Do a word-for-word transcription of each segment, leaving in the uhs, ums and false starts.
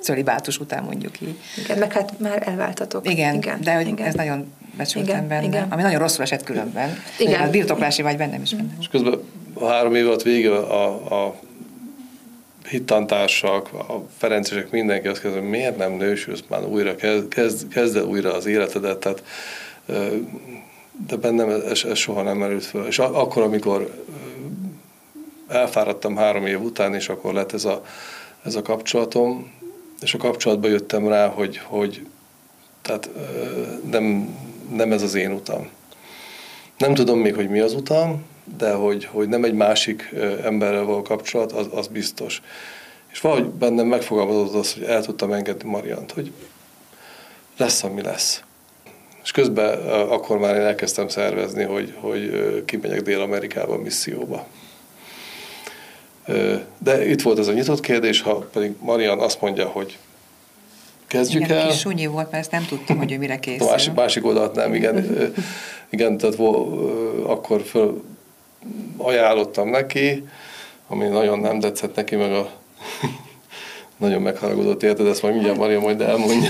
cölibátus után mondjuk így. Igen, meg hát már elváltatok. Igen, igen de hogy igen. ez nagyon becsültem Igen, benne, igen. ami nagyon rosszul esett különben. Igen. Hát birtoklási vágy bennem is benne. És közben a három év alatt vége a, a hittantársak, a ferencesek, mindenki azt kezdve, miért nem nősülsz már újra, kezd, kezd, kezd el újra az életedet, tehát, de bennem ez, ez soha nem merült föl. És akkor, amikor elfáradtam három év után, és akkor lett ez a, ez a kapcsolatom, és a kapcsolatba jöttem rá, hogy, hogy tehát nem, nem ez az én utam. Nem tudom még, hogy mi az utam, de hogy, hogy nem egy másik emberrel való kapcsolat, az, az biztos. És valahogy bennem megfogalmazott az, hogy el tudtam engedni Mariant, hogy lesz, ami lesz. És közben akkor már én elkezdtem szervezni, hogy, hogy kimegyek Dél-Amerikába misszióba. De itt volt ez a nyitott kérdés, ha pedig Marian azt mondja, hogy kezdjük igen, el. Kis sunyi volt, mert ezt nem tudtam, hogy ő mire készül. A másik, másik oldalt nem, igen. igen, tehát akkor föl ajánlottam neki, ami nagyon nem tetszett neki, meg a nagyon megharagudott érted, ezt majd mindjárt Maria majd elmondja.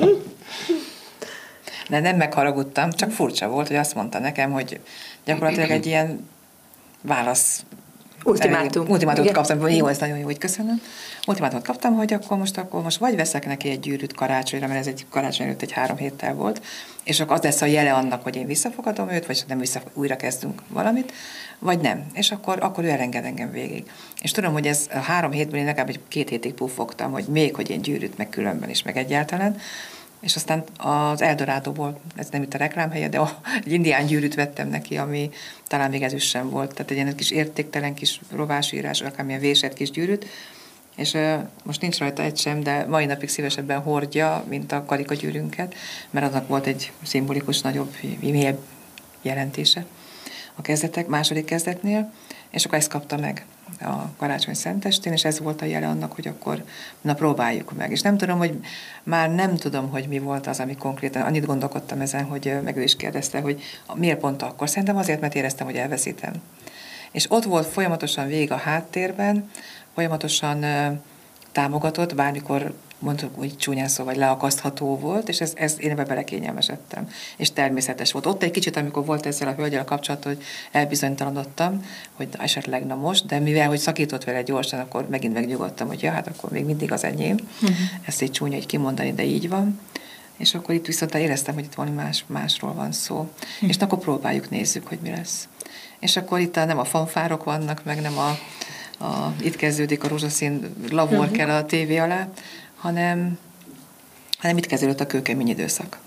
De nem megharagudtam, csak furcsa volt, hogy azt mondta nekem, hogy gyakorlatilag egy ilyen válasz Ultimátum. Ultimátumot kaptam, hogy jó, ez nagyon jó, hogy köszönöm. Ultimátumot kaptam, hogy akkor most, akkor most vagy veszek neki egy gyűrűt karácsonyra, mert ez egy karácsony előtt egy három héttel volt, és akkor az lesz a jele annak, hogy én visszafogadom őt, vagy nem vissza, újra kezdünk valamit, vagy nem. És akkor, akkor ő elenged engem végig. És tudom, hogy ez a három hétből én legalább egy két hétig puffogtam, hogy még, hogy én gyűrűt, meg különben is, meg egyáltalán. És aztán az Eldorádóból, ez nem itt a reklámhelye, de egy indián gyűrűt vettem neki, ami talán még ezüst sem volt. Tehát egy ilyen kis értéktelen kis rovásírás, akármilyen vésett kis gyűrűt. És uh, most nincs rajta egy sem, de mai napig szívesebben hordja, mint a karikagyűrűnket, mert annak volt egy szimbolikus, nagyobb, mélyebb jelentése a kezdetek, második kezdetnél, és akkor ezt kapta meg a karácsony szentestén, és ez volt a jele annak, hogy akkor na próbáljuk meg. És nem tudom, hogy már nem tudom, hogy mi volt az, ami konkrétan, annyit gondolkodtam ezen, hogy meg ő is kérdezte, hogy miért pont akkor. Szerintem azért, mert éreztem, hogy elveszítem. És ott volt folyamatosan végig a háttérben, folyamatosan uh, támogatott, bármikor mondtuk, hogy csúnyán szó, vagy leakasztható volt, és ez, ez én ebbe belekényelmesedtem. És természetes volt. Ott egy kicsit, amikor volt ezzel a hölgyel a kapcsolat, hogy elbizonytalanodtam, hogy esetleg na most, de mivel, hogy szakított vele gyorsan, akkor megint megnyugodtam, hogy ja, hát akkor még mindig az enyém. Uh-huh. Ezt így csúnya így kimondani, de így van. És akkor itt viszont éreztem, hogy itt valami más, másról van szó. Uh-huh. És akkor próbáljuk, nézzük, hogy mi lesz. És akkor itt nem a fanfárok vannak, meg nem a, a itt kezdődik a rózsaszín lavor kell a tévé alá, hanem, hanem itt kezdődött a kőkemény időszak.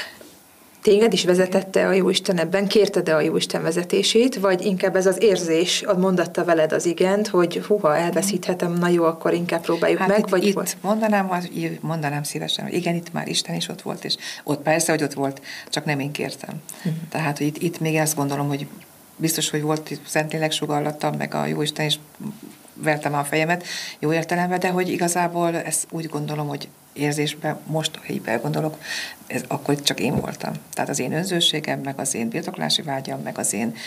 Téged is vezetette a Jóisten ebben? Kérted-e a Jóisten vezetését, vagy inkább ez az érzés mondatta veled az igent, hogy húha, elveszíthetem, na jó, akkor inkább próbáljuk hát meg? Itt, vagy itt volt? mondanám, mondanám szívesen, hogy igen, itt már Isten is ott volt, és ott persze, hogy ott volt, csak nem én kértem. Uh-huh. Tehát, hogy itt, itt még azt gondolom, hogy biztos, hogy volt Szentlélek sugallatta, meg a Jóisten is vertem a fejemet jó értelemben, de hogy igazából ezt úgy gondolom, hogy érzésben most, ha így belgondolok, ez akkor csak én voltam. Tehát az én önzőségem, meg az én birtoklási vágyam, meg az én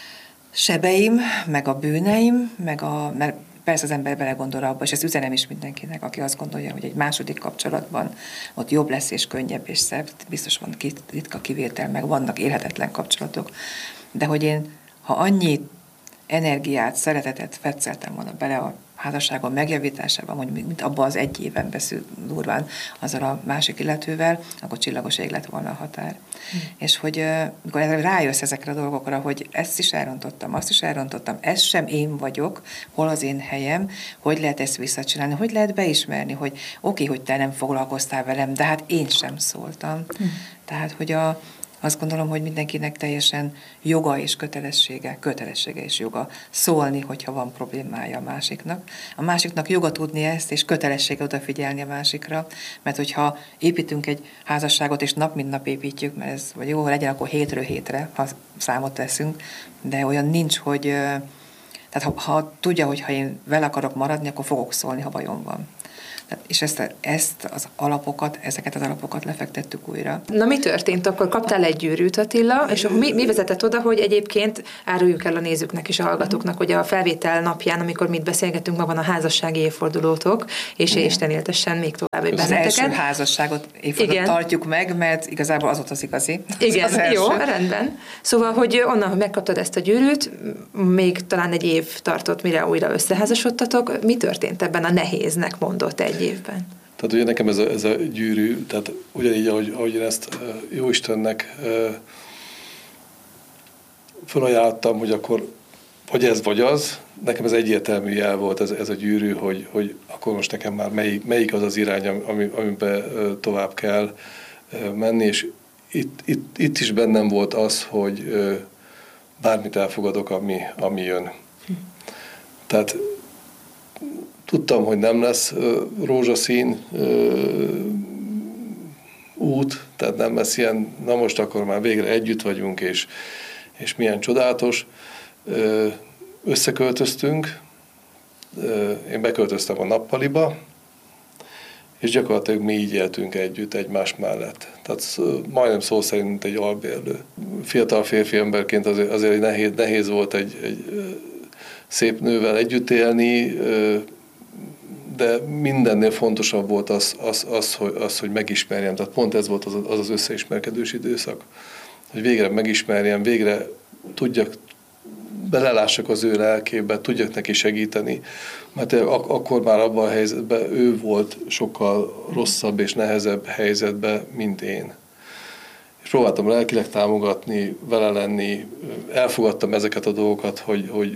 sebeim, meg a bűneim, meg a, mert persze az ember belegondol abba, és ezt üzenem is mindenkinek, aki azt gondolja, hogy egy második kapcsolatban ott jobb lesz, és könnyebb, és szebb, biztos van ritka kivétel, meg vannak élhetetlen kapcsolatok, de hogy én, ha annyi energiát, szeretetet fetszeltem volna bele a házasságban megjavításában, mondjuk mint abban az egy éven beszél durván azzal a másik illetővel, akkor csillagos ég lett volna a határ. Hmm. És hogy amikor rájössz ezekre a dolgokra, hogy ezt is elrontottam, azt is elrontottam, ez sem én vagyok, hol az én helyem, hogy lehet ezt visszacsinálni, hogy lehet beismerni, hogy oké, okay, hogy te nem foglalkoztál velem, de hát én sem szóltam. Hmm. Tehát, hogy a azt gondolom, hogy mindenkinek teljesen joga és kötelessége, kötelessége és joga szólni, hogyha van problémája a másiknak. A másiknak joga tudni ezt, és kötelessége odafigyelni a másikra, mert hogyha építünk egy házasságot, és nap mint nap építjük, mert ez vagy jó, legyen akkor hétről hétre, ha számot teszünk, de olyan nincs, hogy tehát ha, ha tudja, hogy ha én vele akarok maradni, akkor fogok szólni, ha bajom van. Tehát, és ezt, ezt az alapokat, ezeket az alapokat lefektettük újra. Na mi történt? Akkor kaptál egy gyűrűt, Attila, és akkor mi, mi vezetett oda, hogy egyébként áruljuk el a nézőknek és a hallgatóknak, hogy a felvétel napján, amikor mit beszélgetünk, ma van a házassági évfordulótok, és igen. Isten éltessen még tovább egy benneteket. Az első házasságot évfordulót tartjuk meg, mert igazából az volt az igazi. Igen, az jó, rendben. Szóval, hogy onnan, hogy megkaptad ezt a gyűrűt, még talán egy év tartott, mire újra összeházasodtatok. Mi történt ebben a nehéznek mondott egy évben? Tehát ugye nekem ez a, ez a gyűrű, tehát ugyanígy, ahogy, ahogy én ezt Jóistennek felajánlottam, hogy akkor vagy ez, vagy az, nekem ez egyértelmű jel volt ez, ez a gyűrű, hogy, hogy akkor most nekem már melyik, melyik az az irány, ami, amiben tovább kell menni, és itt, itt, itt is bennem volt az, hogy bármit elfogadok, ami, ami jön. Hm. Tehát tudtam, hogy nem lesz rózsaszín út, tehát nem lesz ilyen, na most akkor már végre együtt vagyunk, és, és milyen csodálatos. Összeköltöztünk, én beköltöztem a nappaliba, és gyakorlatilag mi így éltünk együtt egymás mellett. Tehát majdnem szó szerint egy albérlő. Fiatal férfi emberként azért, azért nehéz, nehéz volt egy, egy szép nővel együtt élni, de mindennél fontosabb volt az, az, az, hogy, az, hogy megismerjem. Tehát pont ez volt az az, az összeismerkedős időszak. Hogy végre megismerjem, végre tudjak, belelássak az ő lelkébe, tudjak neki segíteni. Mert ak- akkor már abban a helyzetben ő volt sokkal rosszabb és nehezebb helyzetben, mint én. És próbáltam lelkileg támogatni, vele lenni, elfogadtam ezeket a dolgokat, hogy, hogy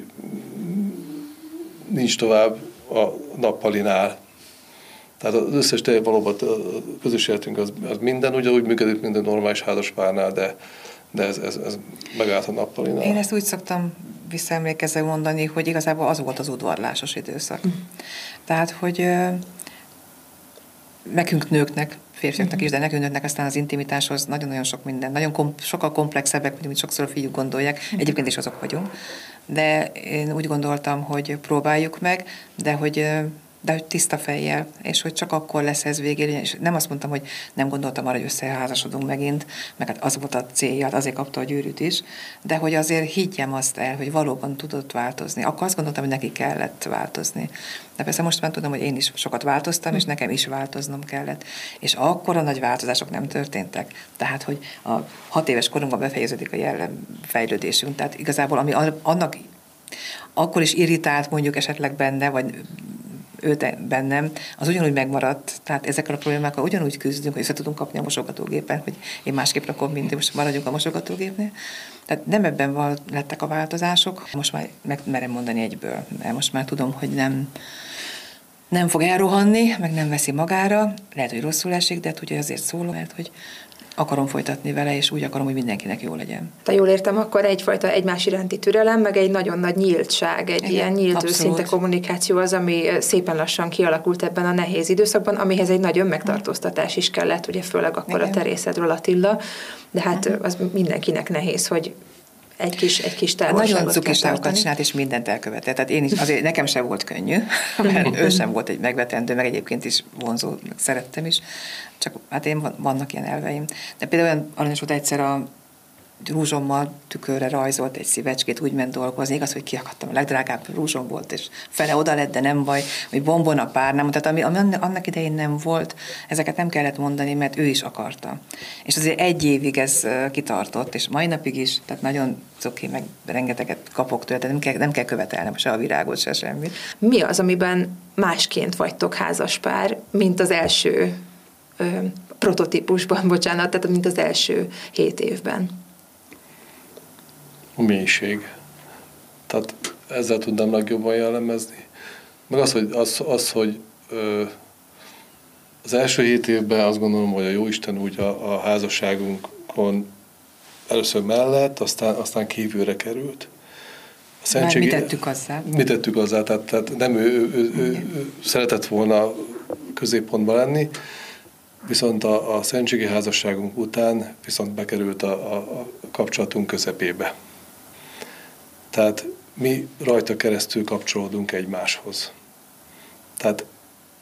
nincs tovább a nappalinál. Tehát az összes teljesen valóban a közös életünk az, az minden ugyanúgy működik, mint a normális házaspárnál, de, de ez, ez, ez megállt a nappalinál. Én ezt úgy szoktam visszaemlékezve mondani, hogy igazából az volt az udvarlásos időszak. Mm. Tehát, hogy ö, nekünk nőknek, férfiaknak is, de nekünk nőknek aztán az intimitáshoz nagyon-nagyon sok minden, nagyon kom- sokkal komplexebbek, mint sokszor a fiúk gondolják, egyébként is azok vagyunk. De én úgy gondoltam, hogy próbáljuk meg, de hogy, de hogy tiszta fejjel, és hogy csak akkor lesz ez végén, és nem azt mondtam, hogy nem gondoltam arra, hogy összeházasodunk megint, meg hát az volt a célja, azért kapta a gyűrűt is, de hogy azért higgyem azt el, hogy valóban tudott változni. Akkor azt gondoltam, hogy neki kellett változni. De persze most már tudom, hogy én is sokat változtam, és nekem is változnom kellett. És akkor a nagy változások nem történtek. Tehát, hogy a hat éves korunkban befejeződik a jellemfejlődésünk. Tehát igazából, ami annak akkor is irritált mondjuk esetleg benne, vagy őt bennem, az ugyanúgy megmaradt. Tehát ezekkel a problémákkal ugyanúgy küzdünk, hogy össze tudunk kapni a mosogatógépen, hogy én másképp rakom, mint én, most maradjunk a mosogatógépnél. Tehát nem ebben van, lettek a változások. Most már megmerem mondani egyből, mert most már tudom, hogy nem, nem fog elrohanni, meg nem veszi magára. Lehet, hogy rosszul esik, de ugye azért szólok, mert hogy akarom folytatni vele, és úgy akarom, hogy mindenkinek jó legyen. Ha jól értem, akkor egyfajta egymás iránti türelem, meg egy nagyon nagy nyíltság, egy igen, ilyen nyílt abszolút. Őszinte kommunikáció az, ami szépen lassan kialakult ebben a nehéz időszakban, amihez egy nagy önmegtartóztatás is kellett, ugye főleg akkor igen. A terészedről, Attila, de hát uh-huh. az mindenkinek nehéz, hogy egy kis, egy kis távolságot nagyon cukiságokat csinált, és mindent elkövetett. Tehát én is, azért nekem sem volt könnyű, mert ő sem volt egy megvetendő, meg egyébként is vonzó, meg szerettem is. Csak hát én vannak ilyen elveim. De például olyan aranyos volt egyszer a rúzsommal tükörre rajzolt egy szívecskét, úgy ment dolgozni, igaz, hogy kiakadtam, a legdrágább rúzsom volt, és fele oda lett, de nem baj, hogy bombon a párnám, tehát ami, ami annak idején nem volt, ezeket nem kellett mondani, mert ő is akarta. És azért egy évig ez kitartott, és mai napig is, tehát nagyon cuki, meg rengeteget kapok tőle, nem kell, nem kell követelnem se a virágot, se semmit. Mi az, amiben másként vagytok házaspár, mint az első ö, prototípusban, bocsánat, tehát mint az első hét évben? A mélység. Tehát ezzel tudnám legjobban jellemezni. Meg az, hogy, az, az, hogy ö, az első hét évben azt gondolom, hogy a Jóisten úgy a, a házasságunkon először mellett, aztán, aztán kívülre került. A szentség, mi tettük azzá? Mi tettük azzá, tehát, tehát nem ő, ő, ő, ő, ő szeretett volna középpontban lenni, viszont a, a szentségi házasságunk után viszont bekerült a, a, a kapcsolatunk közepébe. Tehát mi rajta keresztül kapcsolódunk egymáshoz. Tehát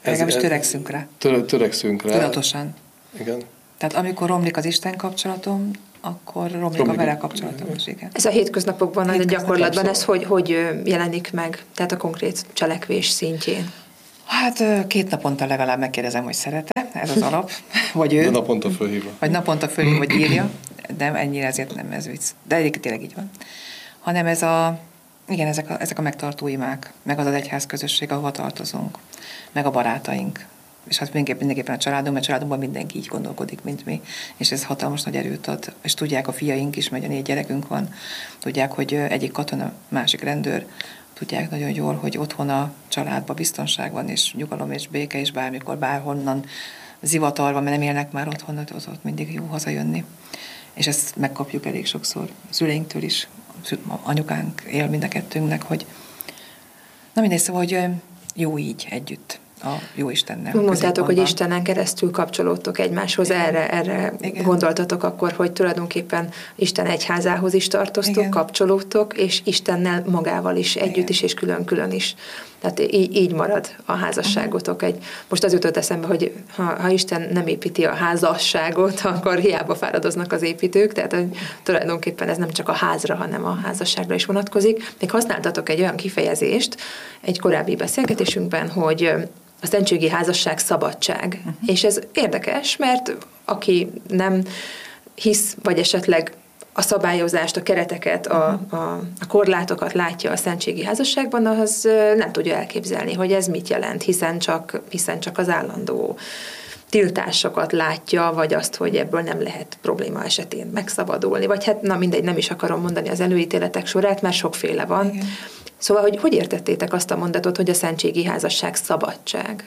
Legalábbis törekszünk rá. Töre, törekszünk rá. Tudatosan. Igen. Tehát amikor romlik az Isten kapcsolatom, akkor romlik, romlik a vele kapcsolatom is, igen. Ez a hétköznapokban, a gyakorlatban ez hogy, hogy jelenik meg? Tehát a konkrét cselekvés szintjén? Hát két naponta legalább megkérdezem, hogy szeret-e, ez az alap, vagy ő. De naponta fölhívva. Vagy naponta fölhívva, vagy írja, de ennyire ezért nem ez vicc. De egyébként tényleg így van. Hanem ez a, igen, ezek a, ezek a megtartó imák, meg az az egyház közösség, ahova tartozunk, meg a barátaink. És hát mindenképpen, mindenképpen a családom, mert a családomban mindenki így gondolkodik, mint mi. És ez hatalmas nagy erőt ad. És tudják a fiaink is, mert a négy gyerekünk van, tudják, hogy egyik katona, másik rendőr, tudják nagyon jól, hogy otthon a családban biztonság van, és nyugalom és béke, és bármikor, bárhonnan zivatarva, mert nem élnek már otthon, ott, ott mindig jó hazajönni. És ezt megkapjuk elég sokszor szüleinktől is, anyukánk él mind a kettőnknek, hogy na mindegy, szóval, hogy jó így együtt a jó Istennel. Mondtátok, hogy Istenen keresztül kapcsolódtok egymáshoz, igen. erre, erre gondoltatok akkor, hogy tulajdonképpen Isten egyházához is tartoztok, igen. kapcsolódtok, és Istennel magával is, együtt igen. is, és külön-külön is. Tehát így, így marad a házasságotok. Egy, most az jutott eszembe, hogy ha, ha Isten nem építi a házasságot, akkor hiába fáradoznak az építők, tehát hogy tulajdonképpen ez nem csak a házra, hanem a házasságra is vonatkozik. Még használtatok egy olyan kifejezést egy korábbi beszélgetésünkben, hogy a szentségi házasság szabadság. Uh-huh. És ez érdekes, mert aki nem hisz, vagy esetleg a szabályozást, a kereteket, a, a, a korlátokat látja a szentségi házasságban, az nem tudja elképzelni, hogy ez mit jelent, hiszen csak, hiszen csak az állandó tiltásokat látja, vagy azt, hogy ebből nem lehet probléma esetén megszabadulni, vagy hát na mindegy, nem is akarom mondani az előítéletek sorát, mert sokféle van. Igen. Szóval, hogy hogy értettétek azt a mondatot, hogy a szentségi házasság szabadság?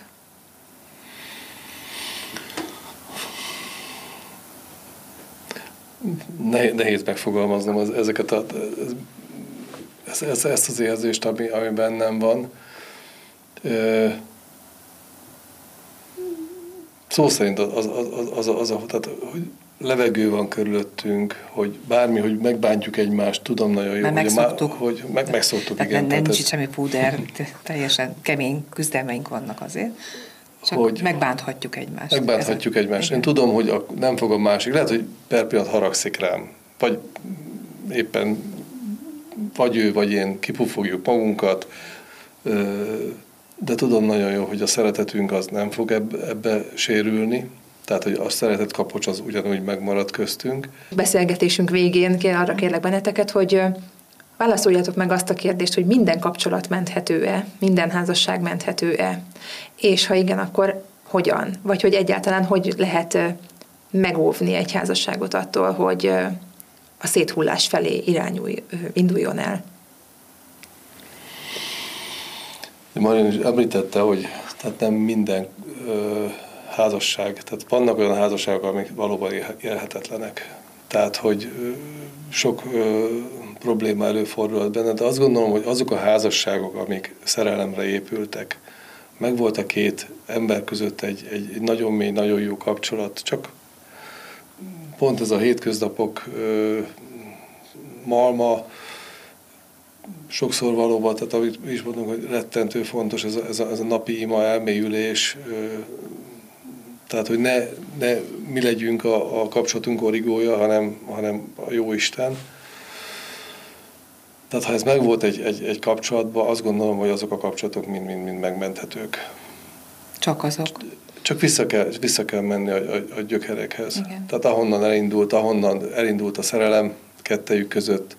Nehéz megfogalmaznom az, ezeket a, ez, ez, ezt az érzést, ami, ami bennem van. Szó szerint az, az, az, az, az, az tehát, hogy levegő van körülöttünk, hogy bármi, hogy megbántjuk egymást, tudom nagyon jó, hogy, megszoktuk. Má, hogy meg, megszoktuk, tehát igen. Nem, nincs itt semmi púder, teljesen kemény küzdelmeink vannak azért. Csak hogy megbánthatjuk egymást. Megbánthatjuk egymást. Én tudom, hogy a, nem fog a másik. Lehet, hogy per pillanat haragszik rám. Vagy éppen vagy ő, vagy én kipufogjuk magunkat, de tudom nagyon jó, hogy a szeretetünk az nem fog ebbe, ebbe sérülni. Tehát, hogy a szeretet kapocs az ugyanúgy megmarad köztünk. Beszélgetésünk végén arra kérlek benneteket, hogy válaszoljátok meg azt a kérdést, hogy minden kapcsolat menthető-e, minden házasság menthető-e, és ha igen, akkor hogyan? Vagy hogy egyáltalán hogy lehet megóvni egy házasságot attól, hogy a széthullás felé irányulj, induljon el? Marin is említette, hogy tehát nem minden ö, házasság, tehát vannak olyan házasságok, amik valóban élhetetlenek. Tehát, hogy ö, sok ö, probléma előfordulhat benne, de azt gondolom, hogy azok a házasságok, amik szerelemre épültek, meg volt a két ember között egy, egy, egy nagyon mély, nagyon jó kapcsolat, csak pont ez a hétköznapok ö, malma, sokszor valóban, tehát amit is mondunk, hogy rettentő fontos ez a, ez a, ez a napi ima elmélyülés, ö, tehát, hogy ne, ne mi legyünk a, a kapcsolatunk origója, hanem, hanem a Jóisten. Tehát ha ez megvolt egy, egy, egy kapcsolatban, azt gondolom, hogy azok a kapcsolatok mind-mind megmenthetők. Csak azok? Csak vissza kell, vissza kell menni a, a, a gyökerekhez. Igen. Tehát ahonnan elindult, ahonnan elindult a szerelem kettejük között,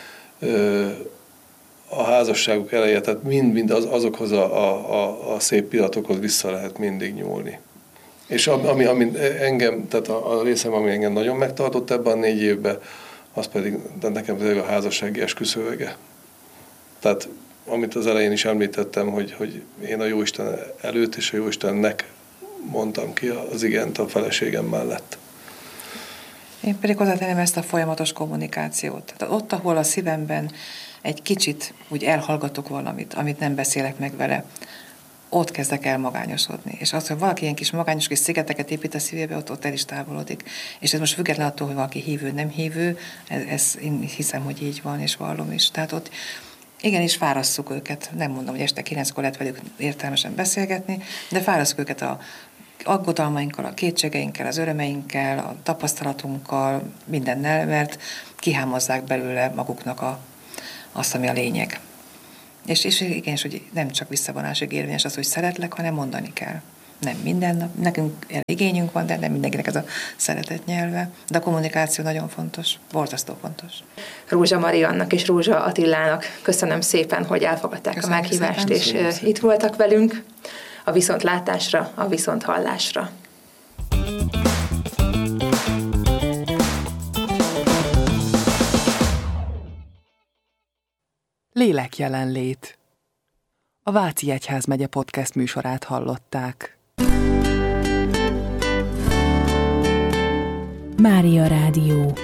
a házasságuk eleje, tehát mind-mind az, azokhoz a, a, a szép pillanatokhoz vissza lehet mindig nyúlni. És ami, ami engem, tehát a, a részem, ami engem nagyon megtartott ebben a négy évben, az pedig, de nekem pedig a házassági esküszővege. Tehát, amit az elején is említettem, hogy, hogy én a Jóisten előtt és a Jóistennek mondtam ki az igent a feleségem mellett. Én pedig hozzátenném ezt a folyamatos kommunikációt. Tehát ott, ahol a szívemben egy kicsit úgy elhallgatok valamit, amit nem beszélek meg vele, ott kezdek el magányosodni. És az, hogy valaki ilyen kis magányos kis szigeteket épít a szívébe, ott, ott el is távolodik. És ez most független attól, hogy valaki hívő, nem hívő, ez, ez én hiszem, hogy így van, és vallom is. Tehát ott Igenis fárasszuk őket. Nem mondom, hogy este kilenckor lehet velük értelmesen beszélgetni, de fárasszuk őket a aggodalmainkkal, a kétségeinkkel, az örömeinkkel, a tapasztalatunkkal, mindennel, mert kihámozzák belőle maguknak a, azt, ami a lényeg. És, és igenis, hogy nem csak visszavonásig érvényes az, hogy szeretlek, hanem mondani kell. Nem minden nap, nekünk igényünk van, de nem mindenkinek ez a szeretet nyelve. De a kommunikáció nagyon fontos, borzasztó fontos. Rózsa Mariannak és Rózsa Attilának köszönöm szépen, hogy elfogadták köszönöm a meghívást, szépen. és szépen. Itt voltak velünk. A viszontlátásra, a viszonthallásra. Lélekjelenlét. A Váci Egyházmegye podcast műsorát hallották. Mária Rádió.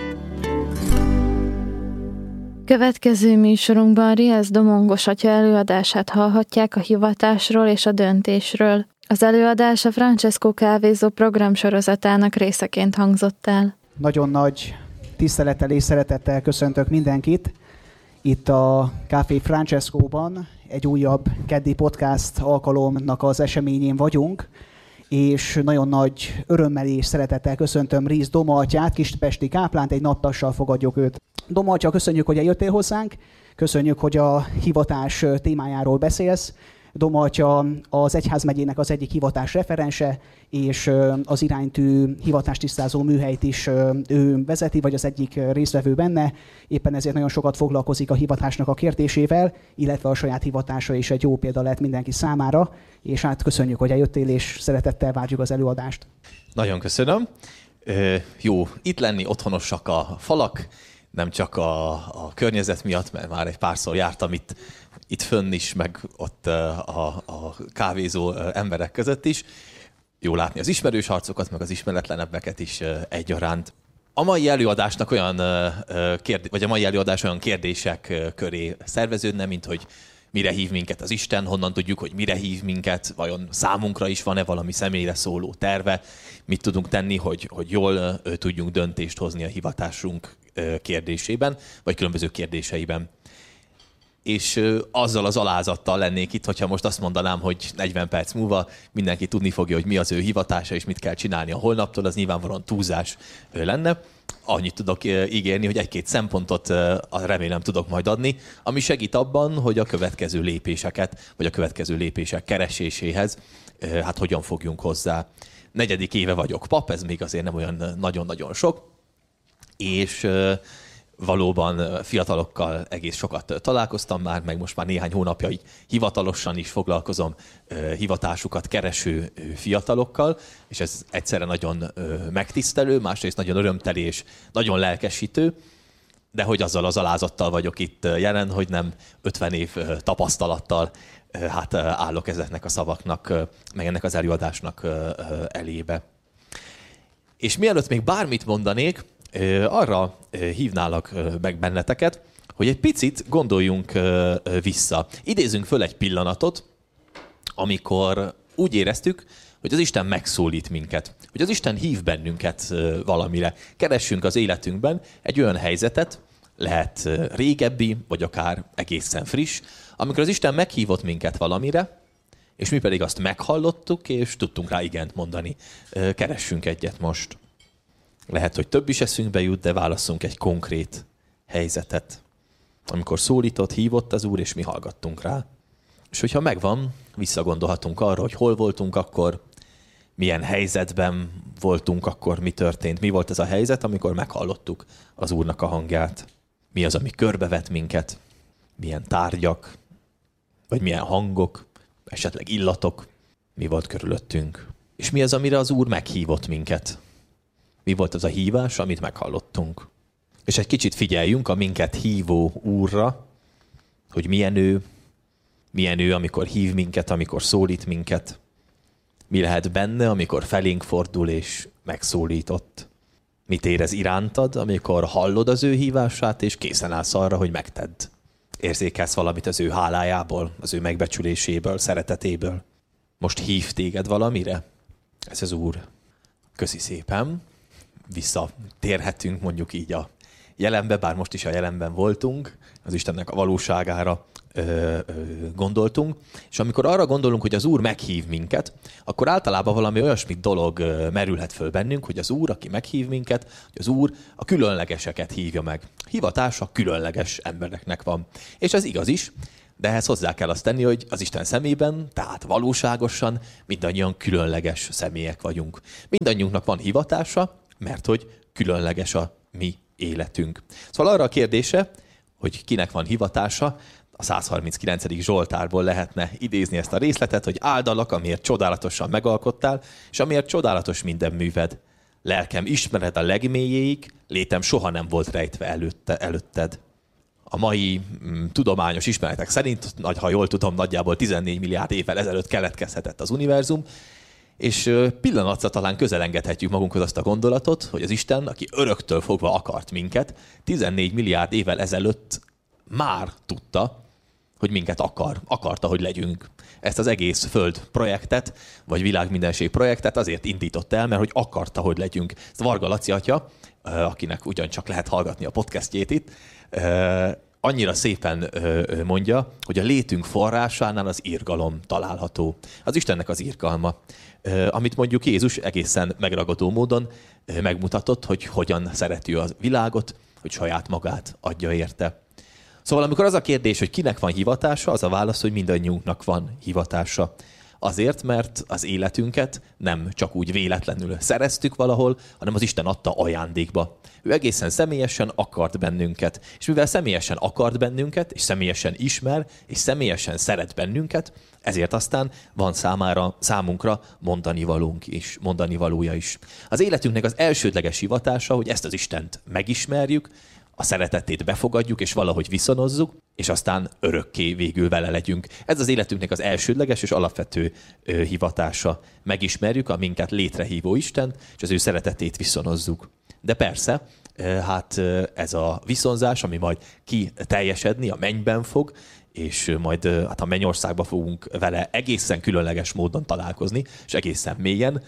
Következő műsorunkban Riesz Domongos atya előadását hallhatják a hivatásról és a döntésről. Az előadás a Francesco Kávézó programsorozatának részeként hangzott el. Nagyon nagy tisztelettel és szeretettel köszöntök mindenkit. Itt a Café Francescóban egy újabb keddi podcast alkalomnak az eseményén vagyunk, és nagyon nagy örömmel és szeretettel köszöntöm Riesz Doma atyát, kispesti káplánt, egy naptassal fogadjuk őt. Doma atya, köszönjük, hogy eljöttél hozzánk, köszönjük, hogy a hivatás témájáról beszélsz. Doma atya az egyházmegyének az egyik hivatás referense, és az iránytű hivatástisztázó műhelyt is ő vezeti, vagy az egyik résztvevő benne. Éppen ezért nagyon sokat foglalkozik a hivatásnak a kérdésével, illetve a saját hivatása is egy jó példa lehet mindenki számára. És hát köszönjük, hogy eljöttél, és szeretettel várjuk az előadást. Nagyon köszönöm. E, jó itt lenni, otthonosak a falak, nem csak a, a környezet miatt, mert már egy párszor jártam itt, itt fönn is, meg ott a, a kávézó emberek között is. Jó látni az ismerős arcokat, meg az ismeretlenebbeket is egyaránt. A mai előadásnak olyan kérdé- vagy a mai előadás olyan kérdések köré szerveződne, mint hogy mire hív minket az Isten, honnan tudjuk, hogy mire hív minket, vajon számunkra is van-e valami személyre szóló terve, mit tudunk tenni, hogy, hogy jól tudjunk döntést hozni a hivatásunk kérdésében, vagy különböző kérdéseiben. És azzal az alázattal lennék itt, hogyha most azt mondanám, hogy negyven perc múlva mindenki tudni fogja, hogy mi az ő hivatása, és mit kell csinálni a holnaptól, az nyilvánvalóan túlzás lenne. Annyit tudok ígérni, hogy egy-két szempontot remélem tudok majd adni, ami segít abban, hogy a következő lépéseket, vagy a következő lépések kereséséhez, hát hogyan fogjunk hozzá. Negyedik éve vagyok pap, ez még azért nem olyan nagyon-nagyon sok, és valóban fiatalokkal egész sokat találkoztam már, meg most már néhány hónapja így hivatalosan is foglalkozom hivatásukat kereső fiatalokkal, és ez egyszerre nagyon megtisztelő, másrészt nagyon örömteli és nagyon lelkesítő, de hogy azzal az alázattal vagyok itt jelen, hogy nem ötven év tapasztalattal hát állok ezeknek a szavaknak, meg ennek az előadásnak elébe. És mielőtt még bármit mondanék, arra hívnálak meg benneteket, hogy egy picit gondoljunk vissza. Idézünk föl egy pillanatot, amikor úgy éreztük, hogy az Isten megszólít minket, hogy az Isten hív bennünket valamire. Keressünk az életünkben egy olyan helyzetet, lehet régebbi, vagy akár egészen friss, amikor az Isten meghívott minket valamire, és mi pedig azt meghallottuk, és tudtunk rá igent mondani. Keressünk egyet most. Lehet, hogy több is eszünkbe jut, de válasszunk egy konkrét helyzetet, amikor szólított, hívott az Úr, és mi hallgattunk rá. És hogyha megvan, visszagondolhatunk arra, hogy hol voltunk akkor, milyen helyzetben voltunk akkor, mi történt, mi volt ez a helyzet, amikor meghallottuk az Úrnak a hangját. Mi az, ami körbevet minket, milyen tárgyak, vagy milyen hangok, esetleg illatok, mi volt körülöttünk. És mi az, amire az Úr meghívott minket. Mi volt az a hívás, amit meghallottunk. És egy kicsit figyeljünk a minket hívó Úrra, hogy milyen ő, milyen ő, amikor hív minket, amikor szólít minket. Mi lehet benne, amikor felénk fordul és megszólított. Mit érez irántad, amikor hallod az ő hívását, és készen állsz arra, hogy megtedd. Érzékelsz valamit az ő hálájából, az ő megbecsüléséből, szeretetéből. Most hív téged valamire? Ez az Úr. Köszi szépen. Visszatérhetünk mondjuk így a jelenbe, bár most is a jelenben voltunk, az Istennek a valóságára, ö, ö, gondoltunk, és amikor arra gondolunk, hogy az Úr meghív minket, akkor általában valami olyasmi dolog ö, merülhet föl bennünk, hogy az Úr, aki meghív minket, hogy az Úr a különlegeseket hívja meg. Hivatása különleges embereknek van. És ez igaz is, de ehhez hozzá kell azt tenni, hogy az Isten szemében, tehát valóságosan mindannyian különleges személyek vagyunk. Mindannyiunknak van hivatása, mert hogy különleges a mi életünk. Szóval arra a kérdése, hogy kinek van hivatása, a százharminckilencedik Zsoltárból lehetne idézni ezt a részletet, hogy áldalak, amiért csodálatosan megalkottál, és amiért csodálatos minden műved. Lelkem ismered a legmélyéig, létem soha nem volt rejtve előtte, előtted. A mai mm, tudományos ismeretek szerint, ha jól tudom, nagyjából tizennégy milliárd évvel ezelőtt keletkezhetett az univerzum, és pillanatra talán közelengedhetjük magunkhoz azt a gondolatot, hogy az Isten, aki öröktől fogva akart minket, tizennégy milliárd évvel ezelőtt már tudta, hogy minket akar. Akarta, hogy legyünk. Ezt az egész Föld projektet, vagy világmindenség projektet azért indított el, mert hogy akarta, hogy legyünk. Ezt Varga Laci atya, akinek ugyancsak lehet hallgatni a podcastjét itt, annyira szépen mondja, hogy a létünk forrásánál az irgalom található. Az Istennek az irgalma, amit mondjuk Jézus egészen megragadó módon megmutatott, hogy hogyan szereti a világot, hogy saját magát adja érte. Szóval amikor az a kérdés, hogy kinek van hivatása, az a válasz, hogy mindannyiunknak van hivatása. Azért, mert az életünket nem csak úgy véletlenül szereztük valahol, hanem az Isten adta ajándékba. Ő egészen személyesen akart bennünket, és mivel személyesen akart bennünket, és személyesen ismer, és személyesen szeret bennünket, ezért aztán van számára, számunkra mondani valónk is, mondani valója is. Az életünknek az elsődleges hivatása, hogy ezt az Istent megismerjük, a szeretetét befogadjuk, és valahogy viszonozzuk, és aztán örökké végül vele legyünk. Ez az életünknek az elsődleges és alapvető ö, hivatása. Megismerjük a minket létrehívó Istent, és az ő szeretetét viszonozzuk. De persze, ö, hát ö, ez a viszonzás, ami majd kiteljesedni, a mennyben fog, és majd ö, hát a mennyországba fogunk vele egészen különleges módon találkozni, és egészen mélyen,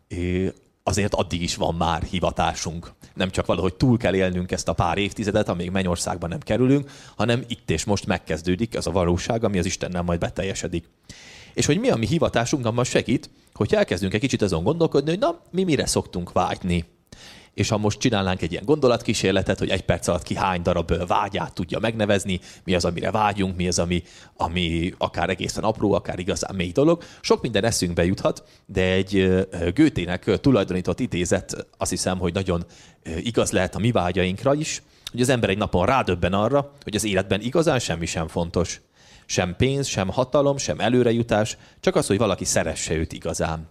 ö, azért addig is van már hivatásunk. Nem csak valahogy túl kell élnünk ezt a pár évtizedet, amíg mennyországban nem kerülünk, hanem itt és most megkezdődik az a valóság, ami az Istennel majd beteljesedik. És hogy mi a mi hivatásunk, abban segít, hogy elkezdünk egy kicsit azon gondolkodni, hogy na, mi mire szoktunk vágyni. És ha most csinálnánk egy ilyen gondolatkísérletet, hogy egy perc alatt ki hány darab vágyát tudja megnevezni, mi az, amire vágyunk, mi az, ami, ami akár egészen apró, akár igazán mély dolog, sok minden eszünkbe juthat, de egy Goethének tulajdonított idézet azt hiszem, hogy nagyon igaz lehet a mi vágyainkra is, hogy az ember egy napon rádöbben arra, hogy az életben igazán semmi sem fontos. Sem pénz, sem hatalom, sem előrejutás, csak az, hogy valaki szeresse őt igazán.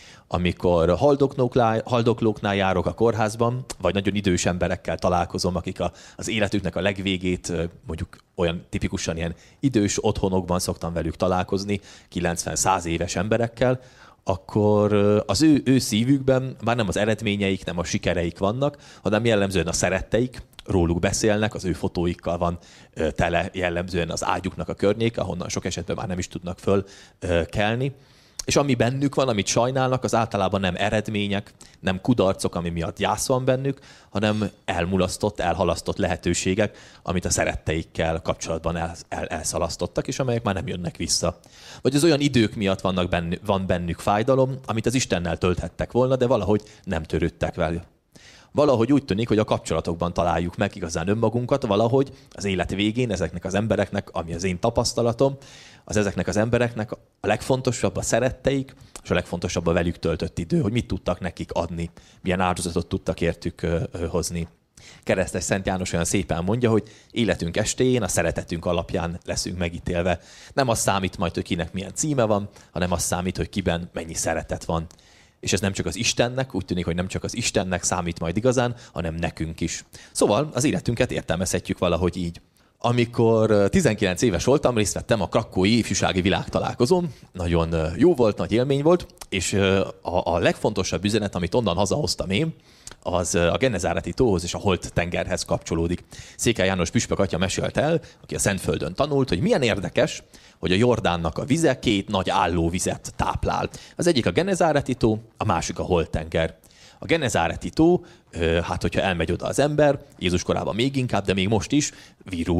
Amikor haldoklóknál járok a kórházban, vagy nagyon idős emberekkel találkozom, akik a, az életüknek a legvégét, mondjuk olyan tipikusan ilyen idős otthonokban szoktam velük találkozni, kilencven-száz éves emberekkel, akkor az ő, ő szívükben már nem az eredményeik, nem a sikereik vannak, hanem jellemzően a szeretteik, róluk beszélnek, az ő fotóikkal van tele jellemzően az ágyuknak a környék, ahonnan sok esetben már nem is tudnak fölkelni. És ami bennük van, amit sajnálnak, az általában nem eredmények, nem kudarcok, ami miatt gyász van bennük, hanem elmulasztott, elhalasztott lehetőségek, amit a szeretteikkel kapcsolatban el, el, elszalasztottak, és amelyek már nem jönnek vissza. Vagy az olyan idők miatt vannak bennük, van bennük fájdalom, amit az Istennel tölthettek volna, de valahogy nem törődtek vele. Valahogy úgy tűnik, hogy a kapcsolatokban találjuk meg igazán önmagunkat, valahogy az élet végén ezeknek az embereknek, ami az én tapasztalatom, az ezeknek az embereknek a legfontosabb a szeretteik, és a legfontosabb a velük töltött idő, hogy mit tudtak nekik adni, milyen áldozatot tudtak értük ö, ö, hozni. Keresztes Szent János olyan szépen mondja, hogy életünk estéjén a szeretetünk alapján leszünk megítélve. Nem az számít majd, hogy kinek milyen címe van, hanem az számít, hogy kiben mennyi szeretet van. És ez nem csak az Istennek, úgy tűnik, hogy nem csak az Istennek számít majd igazán, hanem nekünk is. Szóval az életünket értelmezhetjük valahogy így. Amikor tizenkilenc éves voltam, részt vettem a krakói ifjúsági világtalálkozón. Nagyon jó volt, nagy élmény volt, és a, a legfontosabb üzenet, amit onnan hazahoztam én, az a Genezáreti tóhoz és a Holt tengerhez kapcsolódik. Székely János püspök atya mesélt el, aki a Szentföldön tanult, hogy milyen érdekes, hogy a Jordánnak a vize két nagy állóvizet táplál. Az egyik a Genezáreti tó, a másik a Holt tenger. A Genezáreti tó, hát hogyha elmegy oda az ember, Jézus korában még inkább, de még most is virul.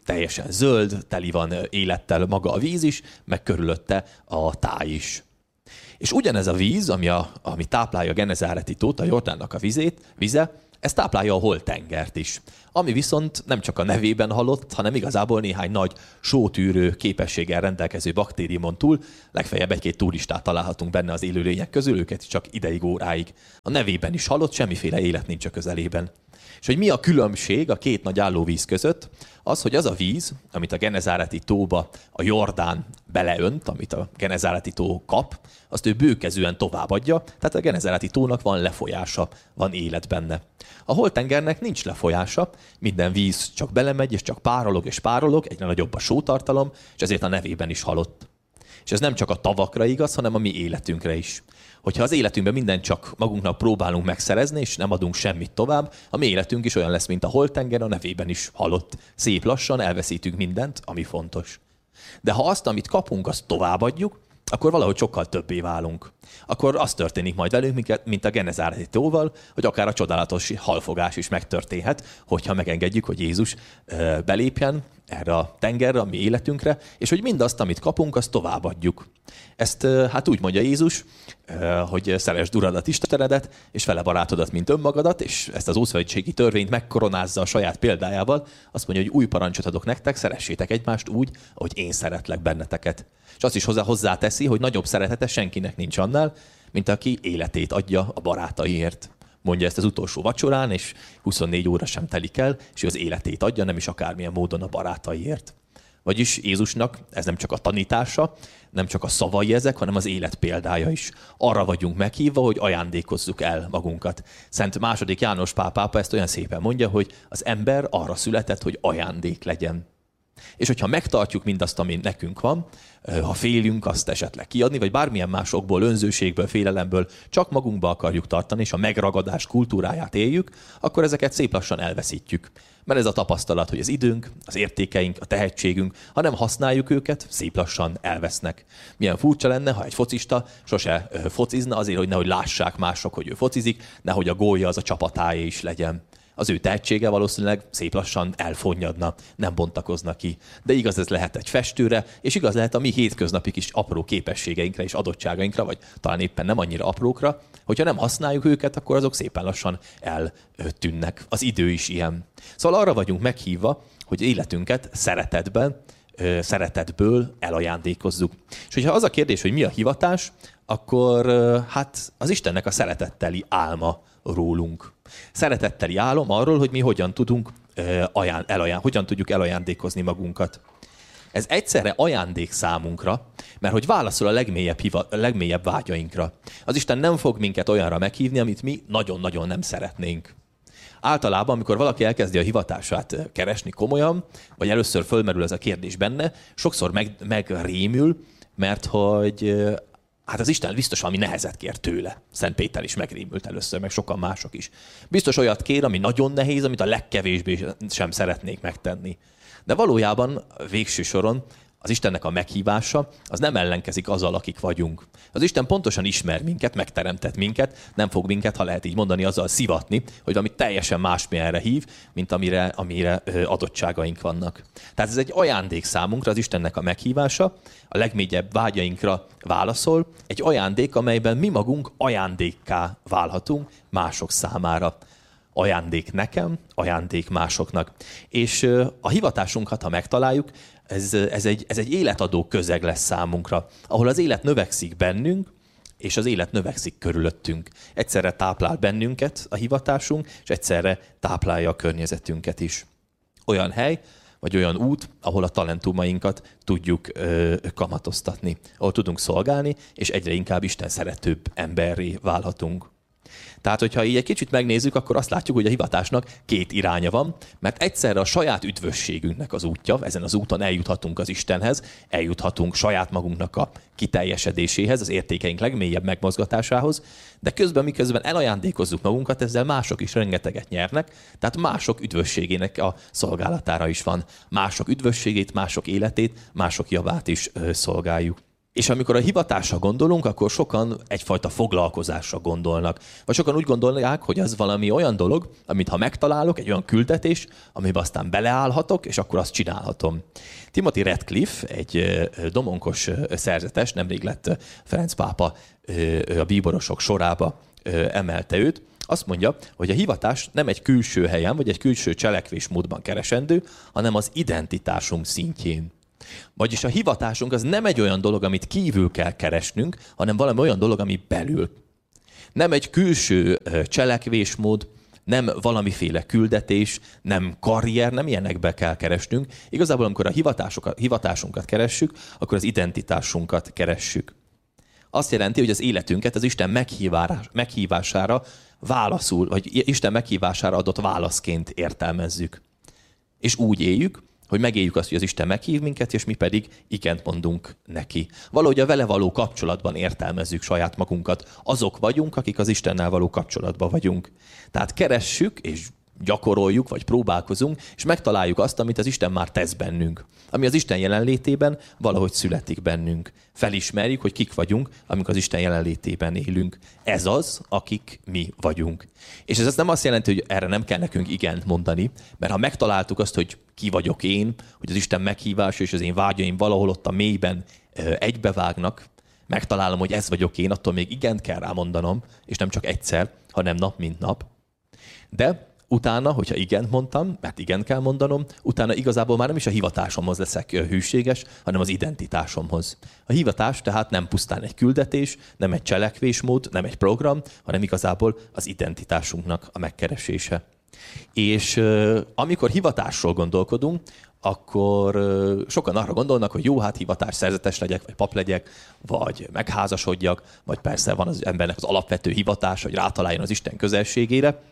teljesen zöld, teli van élettel maga a víz is, meg körülötte a táj is. És ugyanez a víz, ami, a, ami táplálja a Genezáreti tót, a Jordánnak a vizét, vize, ez táplálja a holttengert is. Ami viszont nem csak a nevében halott, hanem igazából néhány nagy sótűrő képességgel rendelkező baktériumon túl, legfeljebb egy-két turistát találhatunk benne az élőlények közül, őket csak ideig, óráig. A nevében is halott, semmiféle élet nincs a közelében. És hogy mi a különbség a két nagy állóvíz között? Az, hogy az a víz, amit a Genezáreti tóba a Jordán beleönt, amit a Genezáreti tó kap, azt ő bőkezűen továbbadja, tehát a Genezáreti tónak van lefolyása, van élet benne. A holttengernek nincs lefolyása, minden víz csak belemegy, és csak párolog és párolog, egyre nagyobb a sótartalom, és ezért a nevében is halott. És ez nem csak a tavakra igaz, hanem a mi életünkre is. Hogyha az életünkben mindent csak magunknak próbálunk megszerezni, és nem adunk semmit tovább, a mi életünk is olyan lesz, mint a holttenger, a nevében is halott. Szép lassan elveszítünk mindent, ami fontos. De ha azt, amit kapunk, azt továbbadjuk, akkor valahogy sokkal többé válunk. Akkor az történik majd velünk, mint a Genezáreti tóval, hogy akár a csodálatos halfogás is megtörténhet, hogyha megengedjük, hogy Jézus belépjen erre a tengerre, a mi életünkre, és hogy mindazt, amit kapunk, azt továbbadjuk. Ezt hát úgy mondja Jézus, hogy szeresd Uradat, Istenedet, és vele barátodat, mint önmagadat, és ezt az ószövetségi törvényt megkoronázza a saját példájával, azt mondja, hogy új parancsot adok nektek, szeressétek egymást úgy, ahogy én szeretlek benneteket. És azt is hozzá hozzáteszi, hogy nagyobb szeretete senkinek nincs annál, mint aki életét adja a barátaiért. Mondja ezt az utolsó vacsorán, és huszonnégy óra sem telik el, és ő az életét adja, nem is akármilyen módon a barátaiért. Vagyis Jézusnak ez nem csak a tanítása, nem csak a szavai ezek, hanem az élet példája is. Arra vagyunk meghívva, hogy ajándékozzuk el magunkat. Szent második János Pál pápa ezt olyan szépen mondja, hogy az ember arra született, hogy ajándék legyen. És hogyha megtartjuk mindazt, ami nekünk van, ha félünk azt esetleg kiadni, vagy bármilyen másokból, önzőségből, félelemből csak magunkba akarjuk tartani, és a megragadás kultúráját éljük, akkor ezeket szép lassan elveszítjük. Mert ez a tapasztalat, hogy az időnk, az értékeink, a tehetségünk, ha nem használjuk őket, szép lassan elvesznek. Milyen furcsa lenne, ha egy focista sose focizna azért, hogy nehogy lássák mások, hogy ő focizik, nehogy a gólja az a csapatáé is legyen. Az ő tehetsége valószínűleg szép lassan elfonnyadna, nem bontakozna ki. De igaz ez lehet egy festőre, és igaz lehet a mi hétköznapi kis apró képességeinkre és adottságainkra, vagy talán éppen nem annyira aprókra. Hogyha nem használjuk őket, akkor azok szépen lassan eltűnnek. Az idő is ilyen. Szóval arra vagyunk meghívva, hogy életünket szeretetben, szeretetből elajándékozzuk. És hogyha az a kérdés, hogy mi a hivatás, akkor hát az Istennek a szeretetteli álma rólunk. Szeretetteli álom arról, hogy mi hogyan tudunk aján, elaján, hogyan tudjuk elajándékozni magunkat. Ez egyszerre ajándék számunkra, mert hogy válaszol a legmélyebb, hiva, a legmélyebb vágyainkra. Az Isten nem fog minket olyanra meghívni, amit mi nagyon-nagyon nem szeretnénk. Általában, amikor valaki elkezdi a hivatását keresni komolyan, vagy először fölmerül ez a kérdés benne, sokszor meg, megrémül, mert hogy hát az Isten biztos valami nehezet kér tőle. Szent Péter is megrémült először, meg sokan mások is. Biztos olyat kér, ami nagyon nehéz, amit a legkevésbé sem szeretnék megtenni. De valójában végső soron az Istennek a meghívása az nem ellenkezik azzal, akik vagyunk. Az Isten pontosan ismer minket, megteremtett minket, nem fog minket, ha lehet így mondani, azzal szivatni, hogy valami teljesen másmilyenre hív, mint amire, amire adottságaink vannak. Tehát ez egy ajándék számunkra, az Istennek a meghívása, a legmélyebb vágyainkra válaszol, egy ajándék, amelyben mi magunk ajándékká válhatunk mások számára. Ajándék nekem, ajándék másoknak. És a hivatásunkat, ha megtaláljuk, ez, ez, egy, ez egy életadó közeg lesz számunkra, ahol az élet növekszik bennünk, és az élet növekszik körülöttünk. Egyszerre táplál bennünket a hivatásunk, és egyszerre táplálja a környezetünket is. Olyan hely, vagy olyan út, ahol a talentumainkat tudjuk ö, kamatoztatni, ahol tudunk szolgálni, és egyre inkább Isten szeretőbb emberré válhatunk. Tehát, hogyha így egy kicsit megnézzük, akkor azt látjuk, hogy a hivatásnak két iránya van, mert egyszerre a saját üdvösségünknek az útja, ezen az úton eljuthatunk az Istenhez, eljuthatunk saját magunknak a kiteljesedéséhez, az értékeink legmélyebb megmozgatásához, de közben miközben elajándékozzuk magunkat, ezzel mások is rengeteget nyernek, tehát mások üdvösségének a szolgálatára is van. Mások üdvösségét, mások életét, mások javát is szolgáljuk. És amikor a hivatásra gondolunk, akkor sokan egyfajta foglalkozásra gondolnak. Vagy sokan úgy gondolják, hogy az valami olyan dolog, amit ha megtalálok, egy olyan küldetés, amiben aztán beleállhatok, és akkor azt csinálhatom. Timothy Radcliffe, egy domonkos szerzetes, nemrég lett Ferenc pápa a bíborosok sorába emelte őt, azt mondja, hogy a hivatás nem egy külső helyen, vagy egy külső cselekvésmódban keresendő, hanem az identitásunk szintjén. Vagyis a hivatásunk az nem egy olyan dolog, amit kívül kell keresnünk, hanem valami olyan dolog, ami belül. Nem egy külső cselekvésmód, nem valamiféle küldetés, nem karrier, nem ilyenekbe kell keresnünk. Igazából, amikor a hivatásunkat keressük, akkor az identitásunkat keressük. Azt jelenti, hogy az életünket az Isten meghívására válaszul, vagy Isten meghívására adott válaszként értelmezzük. És úgy éljük, hogy megéljük azt, hogy az Isten meghív minket, és mi pedig igent mondunk neki. Valahogy a vele való kapcsolatban értelmezzük saját magunkat. Azok vagyunk, akik az Istennel való kapcsolatban vagyunk. Tehát keressük, és gyakoroljuk, vagy próbálkozunk, és megtaláljuk azt, amit az Isten már tesz bennünk. Ami az Isten jelenlétében valahogy születik bennünk. Felismerjük, hogy kik vagyunk, amikor az Isten jelenlétében élünk. Ez az, akik mi vagyunk. És ez nem azt jelenti, hogy erre nem kell nekünk igent mondani, mert ha megtaláltuk azt, hogy ki vagyok én, hogy az Isten meghívása és az én vágyaim valahol ott a mélyben egybevágnak, megtalálom, hogy ez vagyok én, attól még igent kell rá mondanom, és nem csak egyszer, hanem nap mint nap. De utána, hogyha igent mondtam, mert igen kell mondanom, utána igazából már nem is a hivatásomhoz leszek hűséges, hanem az identitásomhoz. A hivatás tehát nem pusztán egy küldetés, nem egy cselekvésmód, nem egy program, hanem igazából az identitásunknak a megkeresése. És uh, amikor hivatásról gondolkodunk, akkor uh, sokan arra gondolnak, hogy jó, hát hivatás szerzetes legyek, vagy pap legyek, vagy megházasodjak, vagy persze van az embernek az alapvető hivatás, hogy rátaláljon az Isten közelségére.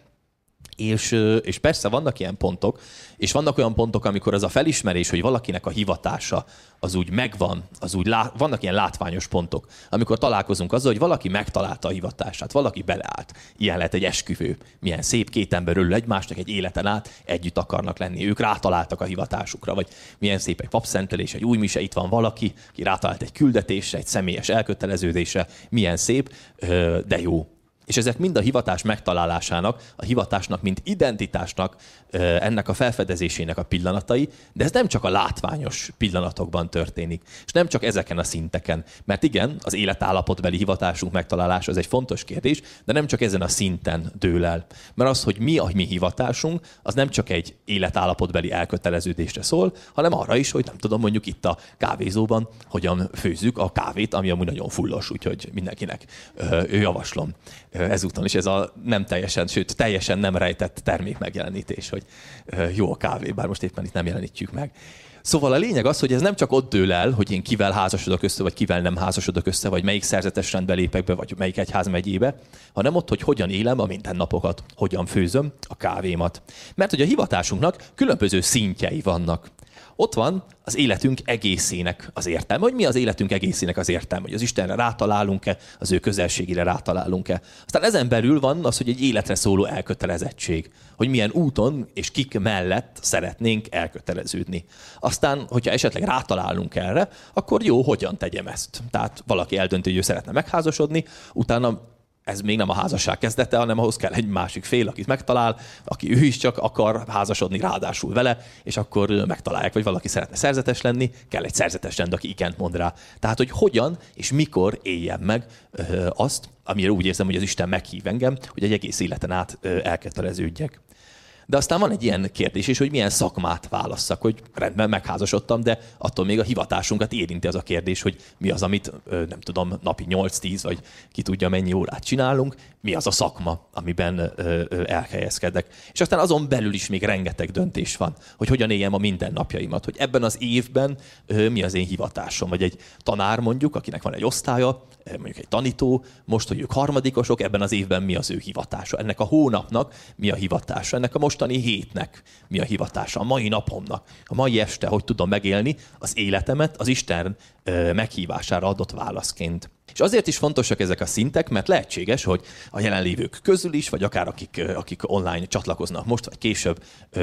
És, és persze vannak ilyen pontok, és vannak olyan pontok, amikor az a felismerés, hogy valakinek a hivatása az úgy megvan, az úgy lá, vannak ilyen látványos pontok, amikor találkozunk azzal, hogy valaki megtalálta a hivatását, valaki beleállt. Ilyen lehet egy esküvő. Milyen szép, két ember örül egymásnak egy életen át, együtt akarnak lenni. Ők rátaláltak a hivatásukra, vagy milyen szép egy papszentelés, egy új mise, itt van valaki, ki rátalált egy küldetésre, egy személyes elköteleződésre. Milyen szép, de jó. És ezek mind a hivatás megtalálásának, a hivatásnak, mint identitásnak, ennek a felfedezésének a pillanatai, de ez nem csak a látványos pillanatokban történik, és nem csak ezeken a szinteken. Mert igen, az életállapotbeli hivatásunk megtalálása az egy fontos kérdés, de nem csak ezen a szinten dől el. Mert az, hogy mi a mi hivatásunk, az nem csak egy életállapotbeli elköteleződésre szól, hanem arra is, hogy nem tudom, mondjuk itt a kávézóban hogyan főzzük a kávét, ami amúgy nagyon fullos, úgyhogy mindenkinek ő javaslom. Ezúton is ez a nem teljesen, sőt teljesen nem rejtett termék megjelenítés, hogy jó a kávé, bár most éppen itt nem jelenítjük meg. Szóval a lényeg az, hogy ez nem csak ott dől el, hogy én kivel házasodok össze, vagy kivel nem házasodok össze, vagy melyik szerzetes rendbe lépek be, vagy melyik egyházmegyébe, hanem ott, hogy hogyan élem a mindennapokat, hogyan főzöm a kávémat. Mert hogy a hivatásunknak különböző szintjei vannak. Ott van az életünk egészének az értelme, hogy mi az életünk egészének az értelme, hogy az Istenre rátalálunk-e, az ő közelségére rátalálunk-e. Aztán ezen belül van az, hogy egy életre szóló elkötelezettség, hogy milyen úton és kik mellett szeretnénk elköteleződni. Aztán, hogyha esetleg rátalálunk erre, akkor jó, hogyan tegyem ezt. Tehát valaki eldönti, hogy ő szeretne megházasodni, utána ez még nem a házasság kezdete, hanem ahhoz kell egy másik fél, akit megtalál, aki ő is csak akar házasodni ráadásul vele, és akkor megtalálják, vagy valaki szeretne szerzetes lenni, kell egy szerzetes rend, aki igent mond rá. Tehát, hogy hogyan és mikor éljem meg ö, azt, amire úgy érzem, hogy az Isten meghív engem, hogy egy egész életen át ö, elköteleződjek. De aztán van egy ilyen kérdés is, hogy milyen szakmát válasszak, hogy rendben megházasodtam, de attól még a hivatásunkat érinti az a kérdés, hogy mi az, amit nem tudom, napi nyolc-tíz, vagy ki tudja mennyi órát csinálunk, mi az a szakma, amiben elhelyezkedek. És aztán azon belül is még rengeteg döntés van, hogy hogyan éljem a mindennapjaimat, hogy ebben az évben mi az én hivatásom, vagy egy tanár mondjuk, akinek van egy osztálya, mondjuk egy tanító, most, hogy ők harmadikosok, ebben az évben mi az ő hivatása, ennek a hónapnak mi a hivatása, ennek a mostani hétnek mi a hivatása, a mai napomnak, a mai este, hogy tudom megélni az életemet az Isten meghívására adott válaszként. És azért is fontosak ezek a szintek, mert lehetséges, hogy a jelenlévők közül is, vagy akár akik, akik online csatlakoznak most, vagy később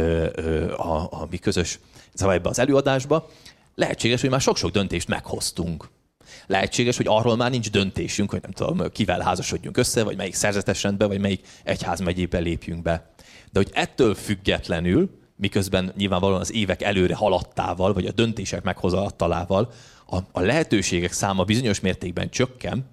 a, a mi közös, szóval ebbe az előadásba, lehetséges, hogy már sok-sok döntést meghoztunk. Lehetséges, hogy arról már nincs döntésünk, hogy nem tudom, kivel házasodjunk össze, vagy melyik szerzetes rendbe, vagy melyik egyházmegyébe lépjünk be. De hogy ettől függetlenül, miközben nyilvánvalóan az évek előre haladtával, vagy a döntések meghozatalával a, a lehetőségek száma bizonyos mértékben csökken,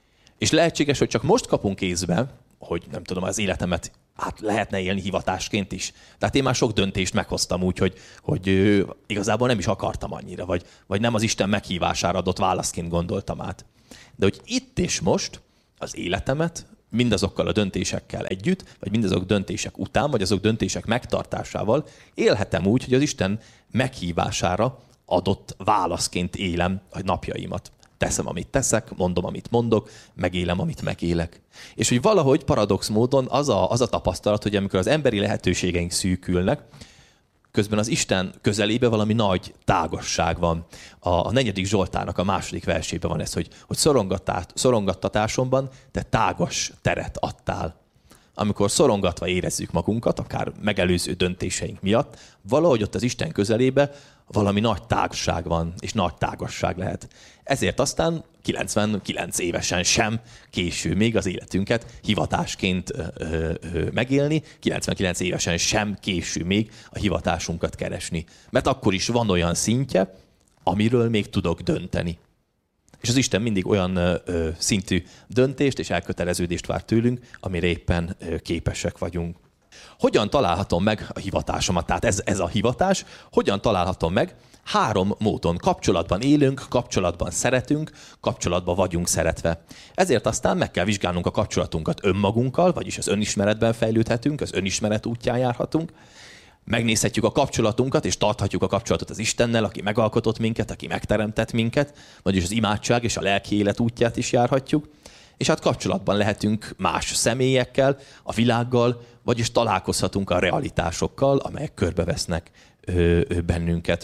és lehetséges, hogy csak most kapunk észbe, hogy nem tudom, az életemet hát lehetne élni hivatásként is. Tehát én már sok döntést meghoztam úgy, hogy, hogy igazából nem is akartam annyira, vagy, vagy nem az Isten meghívására adott válaszként gondoltam át. De hogy itt és most az életemet mindazokkal a döntésekkel együtt, vagy mindazok döntések után, vagy azok döntések megtartásával élhetem úgy, hogy az Isten meghívására adott válaszként élem a napjaimat. Teszem, amit teszek, mondom, amit mondok, megélem, amit megélek. És hogy valahogy paradox módon az a, az a tapasztalat, hogy amikor az emberi lehetőségeink szűkülnek, közben az Isten közelébe valami nagy tágasság van. A, a negyedik Zsoltárnak a második versében van ez, hogy, hogy szorongattatásomban te tágas teret adtál. Amikor szorongatva érezzük magunkat, akár megelőző döntéseink miatt, valahogy ott az Isten közelébe valami nagy tágság van, és nagy tágasság lehet. Ezért aztán kilencvenkilenc évesen sem késő még az életünket hivatásként ö, ö, megélni, kilencvenkilenc évesen sem késő még a hivatásunkat keresni. Mert akkor is van olyan szintje, amiről még tudok dönteni. És az Isten mindig olyan ö, ö, szintű döntést és elköteleződést vár tőlünk, amire éppen ö, képesek vagyunk. Hogyan találhatom meg a hivatásomat? Tehát ez, ez a hivatás, hogyan találhatom meg? Három módon. Kapcsolatban élünk, kapcsolatban szeretünk, kapcsolatban vagyunk szeretve. Ezért aztán meg kell vizsgálnunk a kapcsolatunkat önmagunkkal, vagyis az önismeretben fejlődhetünk, az önismeret útján járhatunk. Megnézhetjük a kapcsolatunkat, és tarthatjuk a kapcsolatot az Istennel, aki megalkotott minket, aki megteremtett minket, vagyis az imádság és a lelki élet útját is járhatjuk. És hát kapcsolatban lehetünk más személyekkel, a világgal, vagyis találkozhatunk a realitásokkal, amelyek körbevesznek ö, ö, bennünket.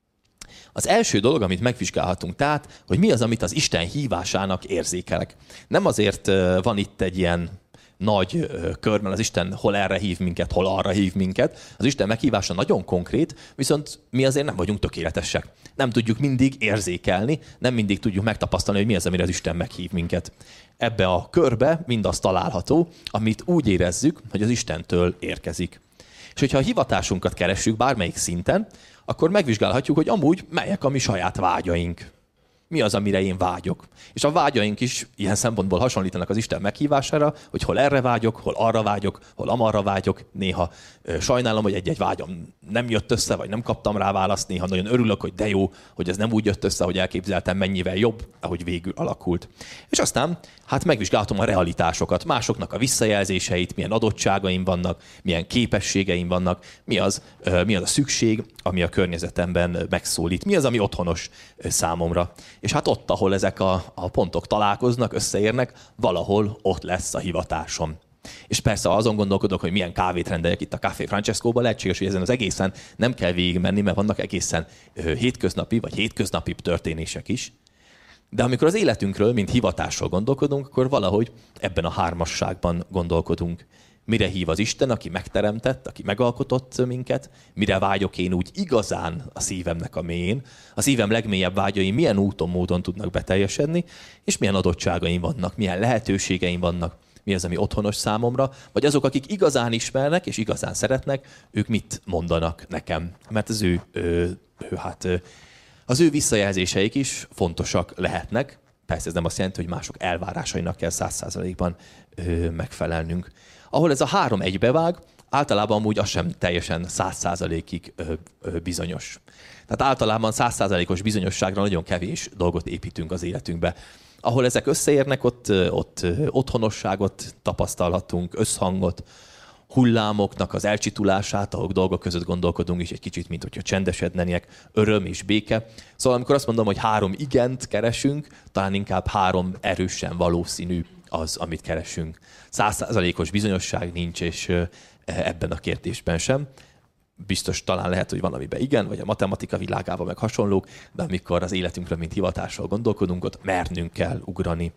Az első dolog, amit megvizsgálhatunk tehát, hogy mi az, amit az Isten hívásának érzékelek. Nem azért van itt egy ilyen nagy kör, mert az Isten hol erre hív minket, hol arra hív minket. Az Isten meghívása nagyon konkrét, viszont mi azért nem vagyunk tökéletesek. Nem tudjuk mindig érzékelni, nem mindig tudjuk megtapasztalni, hogy mi az, amire az Isten meghív minket. Ebbe a körbe mindaz található, amit úgy érezzük, hogy az Istentől érkezik. És hogyha a hivatásunkat keressük bármelyik szinten, akkor megvizsgálhatjuk, hogy amúgy melyek a mi saját vágyaink. Mi az, amire én vágyok. És a vágyaink is ilyen szempontból hasonlítanak az Isten meghívására, hogy hol erre vágyok, hol arra vágyok, hol amarra vágyok. Néha ö, sajnálom, hogy egy-egy vágyam nem jött össze, vagy nem kaptam rá választ. Néha nagyon örülök, hogy de jó, hogy ez nem úgy jött össze, hogy elképzeltem, mennyivel jobb, ahogy végül alakult. És aztán hát megvizsgálhatom a realitásokat, másoknak a visszajelzéseit, milyen adottságaim vannak, milyen képességeim vannak, mi az, ö, mi az a szükség, ami a környezetemben megszólít, mi az, ami otthonos számomra. És hát ott, ahol ezek a, a pontok találkoznak, összeérnek, valahol ott lesz a hivatásom. És persze azon gondolkodok, hogy milyen kávét rendeljek itt a Café Francescóban, lehetséges, hogy ezen az egészen nem kell végigmenni, mert vannak egészen hétköznapi vagy hétköznapi történések is. De amikor az életünkről, mint hivatásról gondolkodunk, akkor valahogy ebben a hármasságban gondolkodunk. Mire hív az Isten, aki megteremtett, aki megalkotott minket, mire vágyok én úgy igazán a szívemnek a mélyén, a szívem legmélyebb vágyai milyen úton, módon tudnak beteljesedni, és milyen adottságaim vannak, milyen lehetőségeim vannak, mi az, ami otthonos számomra, vagy azok, akik igazán ismernek és igazán szeretnek, ők mit mondanak nekem. Mert az ő, ő, ő, hát, az ő visszajelzéseik is fontosak lehetnek. Persze ez nem azt jelenti, hogy mások elvárásainak kell száz százalékban megfelelnünk. Ahol ez a három egybevág, általában amúgy az sem teljesen száz százalékig bizonyos. Tehát általában száz százalékos bizonyosságra nagyon kevés dolgot építünk az életünkbe. Ahol ezek összeérnek, ott, ott otthonosságot tapasztalhatunk, összhangot, hullámoknak az elcsitulását, ahol dolgok között gondolkodunk, és egy kicsit, mint hogyha csendesednének, öröm és béke. Szóval amikor azt mondom, hogy három igent keresünk, talán inkább három erősen valószínű az, amit keresünk. Száz százalékos bizonyosság nincs, és ebben a kérdésben sem. Biztos talán lehet, hogy van, amiben igen, vagy a matematika világában meg hasonlók, de amikor az életünkről, mint hivatásról gondolkodunk, ott mernünk kell ugrani.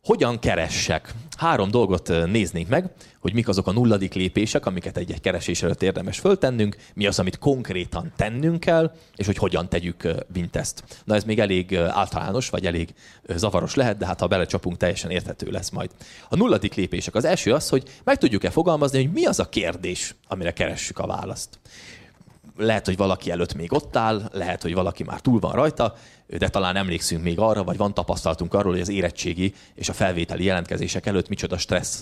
Hogyan keressek? Három dolgot néznénk meg, hogy mik azok a nulladik lépések, amiket egy-egy keresés előtt érdemes föltennünk, mi az, amit konkrétan tennünk kell, és hogy hogyan tegyük mindezt. Na ez még elég általános, vagy elég zavaros lehet, de hát ha belecsapunk, teljesen érthető lesz majd. A nulladik lépések. Az első az, hogy meg tudjuk-e fogalmazni, hogy mi az a kérdés, amire keressük a választ. Lehet, hogy valaki előtt még ott áll, lehet, hogy valaki már túl van rajta, de talán emlékszünk még arra, vagy van tapasztalatunk arról, hogy az érettségi és a felvételi jelentkezések előtt micsoda stressz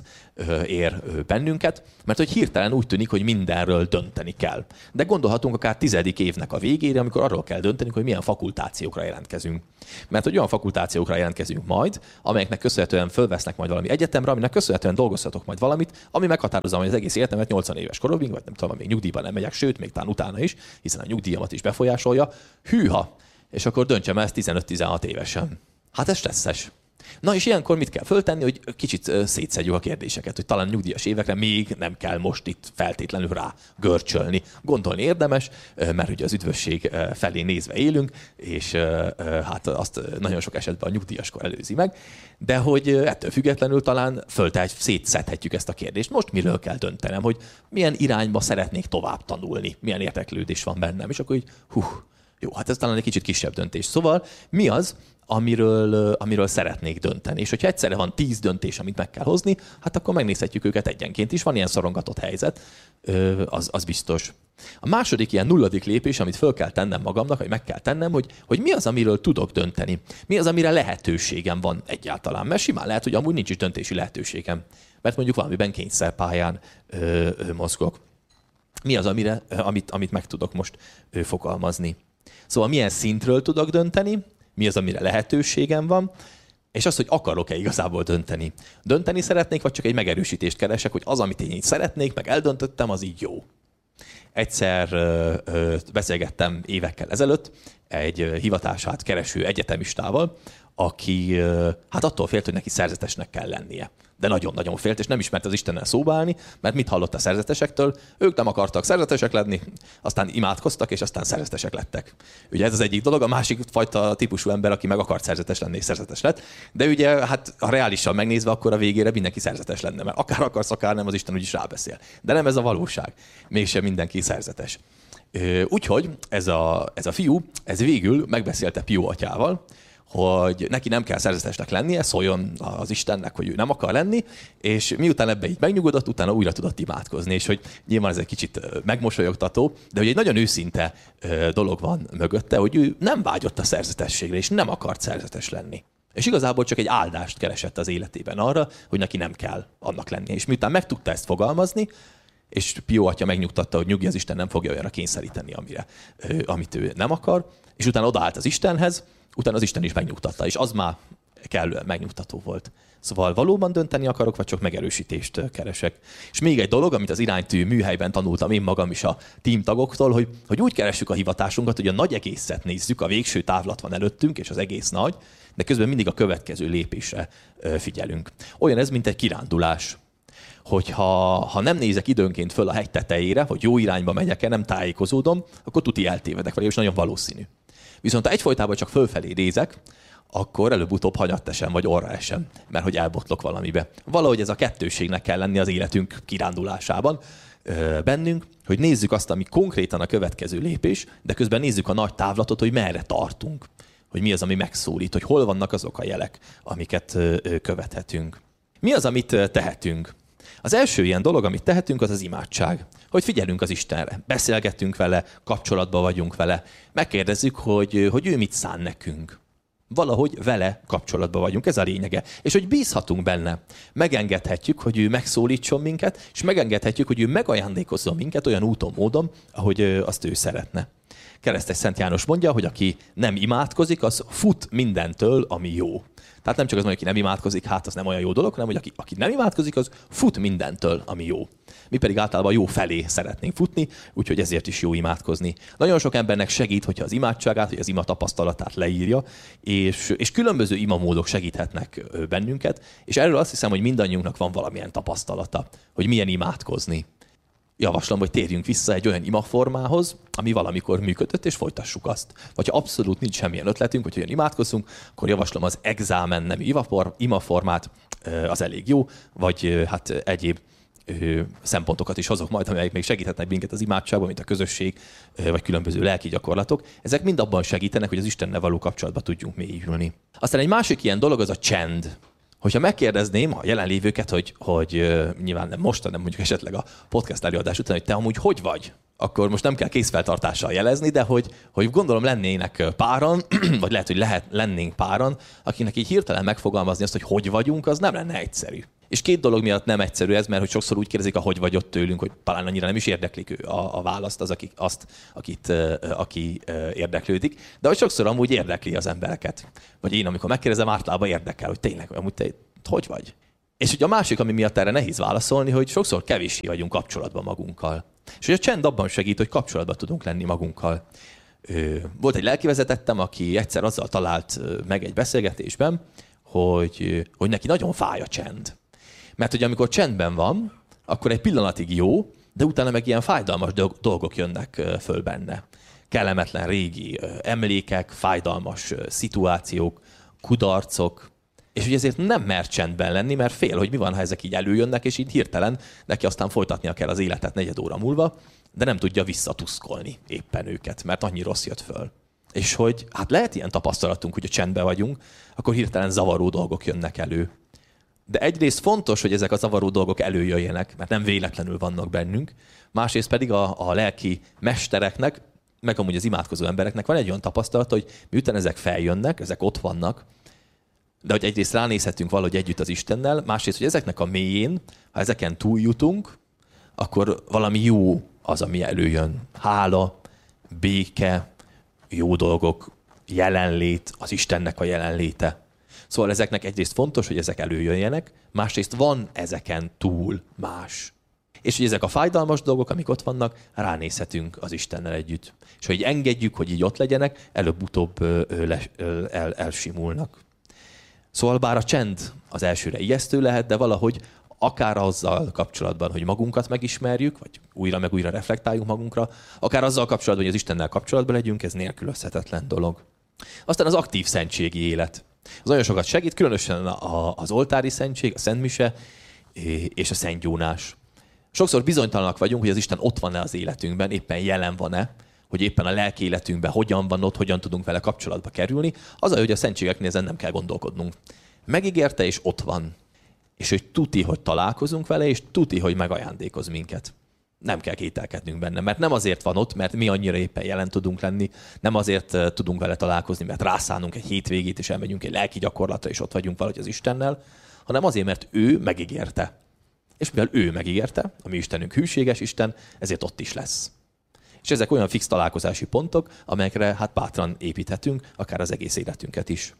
ér bennünket, mert hogy hirtelen úgy tűnik, hogy mindenről dönteni kell. De gondolhatunk akár tizedik évnek a végére, amikor arról kell dönteni, hogy milyen fakultációkra jelentkezünk. Mert hogy olyan fakultációkra jelentkezünk majd, amelyeknek köszönhetően fölvesznek majd valami egyetemre, aminek köszönhetően dolgozhatok majd valamit, ami meghatározza majd az egész életemet nyolcvan éves koromig, vagy nem tudom, még nyugdíjban nem megyek, sőt, még talán utána is, hiszen a nyugdíjamat is befolyásolja. Hűha! És akkor döntsem ezt tizenöt-tizenhat évesen. Hát ez stresszes. Na és ilyenkor mit kell föltenni, hogy kicsit szétszedjük a kérdéseket, hogy talán nyugdíjas évekre még nem kell most itt feltétlenül rá görcsölni. Gondolni érdemes, mert ugye az üdvösség felé nézve élünk, és hát azt nagyon sok esetben a nyugdíjaskor előzi meg, de hogy ettől függetlenül talán föltehet, szétszedhetjük ezt a kérdést. Most miről kell döntenem, hogy milyen irányba szeretnék tovább tanulni, milyen érdeklődés van bennem, és akkor így hú, jó, hát ez talán egy kicsit kisebb döntés. Szóval mi az, amiről, amiről szeretnék dönteni? És hogyha egyszerre van tíz döntés, amit meg kell hozni, hát akkor megnézhetjük őket egyenként is. Van ilyen szorongatott helyzet, az, az biztos. A második ilyen nulladik lépés, amit föl kell tennem magamnak, vagy meg kell tennem, hogy, hogy mi az, amiről tudok dönteni. Mi az, amire lehetőségem van egyáltalán. Mert simán lehet, hogy amúgy nincs is döntési lehetőségem. Mert mondjuk valamiben kényszerpályán ö, ö, mozgok. Mi az, amire, amit, amit meg tudok most ö, fogalmazni. Szóval milyen szintről tudok dönteni, mi az, amire lehetőségem van, és az, hogy akarok-e igazából dönteni. Dönteni szeretnék, vagy csak egy megerősítést keresek, hogy az, amit én így szeretnék, meg eldöntöttem, az így jó. Egyszer ö, ö, beszélgettem évekkel ezelőtt egy hivatását kereső egyetemistával, aki ö, hát attól félt, hogy neki szerzetesnek kell lennie. De nagyon-nagyon félt, és nem ismert az Istennel szóba állni, mert mit hallott a szerzetesektől? Ők nem akartak szerzetesek lenni, aztán imádkoztak, és aztán szerzetesek lettek. Ugye ez az egyik dolog, a másik fajta típusú ember, aki meg akart szerzetes lenni, és szerzetes lett. De ugye, hát ha reálisan megnézve, akkor a végére mindenki szerzetes lenne, mert akár akarsz, akár nem, az Isten úgyis rábeszél. De nem ez a valóság. Mégsem mindenki szerzetes. Úgyhogy ez a, ez a fiú, ez végül megbeszélte Pió atyával, hogy neki nem kell szerzetesnek lennie, szóljon az Istennek, hogy ő nem akar lenni, és miután ebbe így megnyugodott, utána újra tudott imádkozni, és hogy nyilván ez egy kicsit megmosolyogtató, de hogy egy nagyon őszinte dolog van mögötte, hogy ő nem vágyott a szerzetességre, és nem akart szerzetes lenni. És igazából csak egy áldást keresett az életében arra, hogy neki nem kell annak lennie. És miután meg tudta ezt fogalmazni, és Pió atya megnyugtatta, hogy nyugi, az Isten nem fogja olyanra kényszeríteni, amire, amit ő nem akar, és utána odaállt az Istenhez, utána az Isten is megnyugtatta, és az már kellően megnyugtató volt. Szóval valóban dönteni akarok, vagy csak megerősítést keresek. És még egy dolog, amit az iránytű műhelyben tanultam én magam is a teamtagoktól, hogy, hogy úgy keressük a hivatásunkat, hogy a nagy egészet nézzük, a végső távlat van előttünk, és az egész nagy, de közben mindig a következő lépésre figyelünk. Olyan ez, mint egy kirándulás. Hogyha ha nem nézek időnként föl a hegy tetejére, hogy jó irányba megyek-e, nem tájékozódom, akkor tuti eltévedek, vagy és nagyon valószínű. Viszont ha egyfolytában csak fölfelé nézek, akkor előbb-utóbb hanyat esem, vagy orra esem, mert hogy elbotlok valamibe. Valahogy ez a kettőségnek kell lenni az életünk kirándulásában ö, bennünk, hogy nézzük azt, ami konkrétan a következő lépés, de közben nézzük a nagy távlatot, hogy merre tartunk, hogy mi az, ami megszólít, hogy hol vannak azok a jelek, amiket ö, ö, követhetünk. Mi az, amit tehetünk? Az első ilyen dolog, amit tehetünk, az az imádság. Hogy figyelünk az Istenre, beszélgetünk vele, kapcsolatban vagyunk vele, megkérdezzük, hogy, hogy ő mit szán nekünk. Valahogy vele kapcsolatban vagyunk, ez a lényege. És hogy bízhatunk benne. Megengedhetjük, hogy ő megszólítson minket, és megengedhetjük, hogy ő megajándékozzon minket olyan úton, módon, ahogy azt ő szeretne. Keresztes Szent János mondja, hogy aki nem imádkozik, az fut mindentől, ami jó. Tehát nem csak az, hogy aki nem imádkozik, hát az nem olyan jó dolog, hanem hogy aki, aki nem imádkozik, az fut mindentől, ami jó. Mi pedig általában jó felé szeretnénk futni, úgyhogy ezért is jó imádkozni. Nagyon sok embernek segít, hogyha az imádságát, vagy az ima tapasztalatát leírja, és, és különböző imamódok segíthetnek bennünket, és erről azt hiszem, hogy mindannyiunknak van valamilyen tapasztalata, hogy milyen imádkozni. javaslom, hogy térjünk vissza egy olyan imaformához, ami valamikor működött, és folytassuk azt. Vagy ha abszolút nincs semmilyen ötletünk, hogy hogyan imádkozzunk, akkor javaslom az examen nemű imaformát, az elég jó, vagy hát egyéb szempontokat is hozok majd, amelyek még segíthetnek minket az imádságban, mint a közösség, vagy különböző lelki gyakorlatok. Ezek mind abban segítenek, hogy az Istennel való kapcsolatba tudjunk mélyülni. Aztán egy másik ilyen dolog az a csend. Hogyha megkérdezném a jelenlévőket, hogy, hogy uh, nyilván nem most, hanem mondjuk esetleg a podcast előadás után, hogy te amúgy hogy vagy, akkor most nem kell készfeltartással jelezni, de hogy, hogy gondolom lennének páran, vagy lehet, hogy lehet, lennénk páran, akinek így hirtelen megfogalmazni azt, hogy hogy vagyunk, az nem lenne egyszerű. És két dolog miatt nem egyszerű ez, mert hogy sokszor úgy kérdezik a hogy vagy ott tőlünk, hogy talán annyira nem is érdeklik ő a, a választ, az, aki, azt, akit, uh, aki uh, érdeklődik, de hogy sokszor amúgy érdekli az embereket. Vagy én, amikor megkérdezem, általában érdekel, hogy tényleg, amúgy te hogy vagy? És ugye a másik, ami miatt erre nehéz válaszolni, hogy sokszor kevéssé vagyunk kapcsolatban magunkkal. És hogy a csend abban segít, hogy kapcsolatban tudunk lenni magunkkal. Volt egy lelkivezetettem, aki egyszer azzal talált meg egy beszélgetésben, hogy, hogy neki nagyon fáj a csend. Mert hogy amikor csendben van, akkor egy pillanatig jó, de utána meg ilyen fájdalmas dolgok jönnek föl benne. Kellemetlen régi emlékek, fájdalmas szituációk, kudarcok, és ugye ezért nem mer csendben lenni, mert fél, hogy mi van, ha ezek így előjönnek, és így hirtelen neki aztán folytatnia kell az életet negyed óra múlva, de nem tudja visszatuszkolni éppen őket, mert annyi rossz jött föl. És hogy hát lehet ilyen tapasztalatunk, hogy a csendben vagyunk, akkor hirtelen zavaró dolgok jönnek elő. De egyrészt fontos, hogy ezek a zavaró dolgok előjöjjenek, mert nem véletlenül vannak bennünk, másrészt pedig a, a lelki mestereknek, meg amúgy az imádkozó embereknek van egy olyan tapasztalata, hogy miután ezek feljönnek, ezek ott vannak, de hogy egyrészt ránézhetünk valahogy együtt az Istennel, másrészt, hogy ezeknek a mélyén, ha ezeken túljutunk, akkor valami jó az, ami előjön. Hála, béke, jó dolgok, jelenlét, az Istennek a jelenléte. Szóval ezeknek egyrészt fontos, hogy ezek előjöjjenek, másrészt van ezeken túl más. És hogy ezek a fájdalmas dolgok, amik ott vannak, ránézhetünk az Istennel együtt. És hogy engedjük, hogy így ott legyenek, előbb-utóbb el, elsimulnak. Szóval bár a csend az elsőre ijesztő lehet, de valahogy akár azzal kapcsolatban, hogy magunkat megismerjük, vagy újra meg újra reflektáljunk magunkra, akár azzal kapcsolatban, hogy az Istennel kapcsolatban legyünk, ez nélkülözhetetlen dolog. Aztán az aktív szentségi élet. Az nagyon sokat segít, különösen az oltári szentség, a szentmise és a szentgyónás. Sokszor bizonytalanak vagyunk, hogy az Isten ott van-e az életünkben, éppen jelen van-e, hogy éppen a lelki életünkben hogyan van ott, hogyan tudunk vele kapcsolatba kerülni, az, hogy a szentségeknél ezen nem kell gondolkodnunk. Megígérte, és ott van. És hogy tuti, hogy találkozunk vele, és tuti, hogy megajándékoz minket. Nem kell kételkednünk benne, mert nem azért van ott, mert mi annyira éppen jelen tudunk lenni, nem azért tudunk vele találkozni, mert rászánunk egy hétvégét, és elmegyünk egy lelki gyakorlatra, és ott vagyunk valahogy az Istennel, hanem azért, mert ő megígérte. És mivel ő megígérte, a mi Istenünk hűséges Isten, ezért ott is lesz. És ezek olyan fix találkozási pontok, amelyekre hát bátran építhetünk, akár az egész életünket is.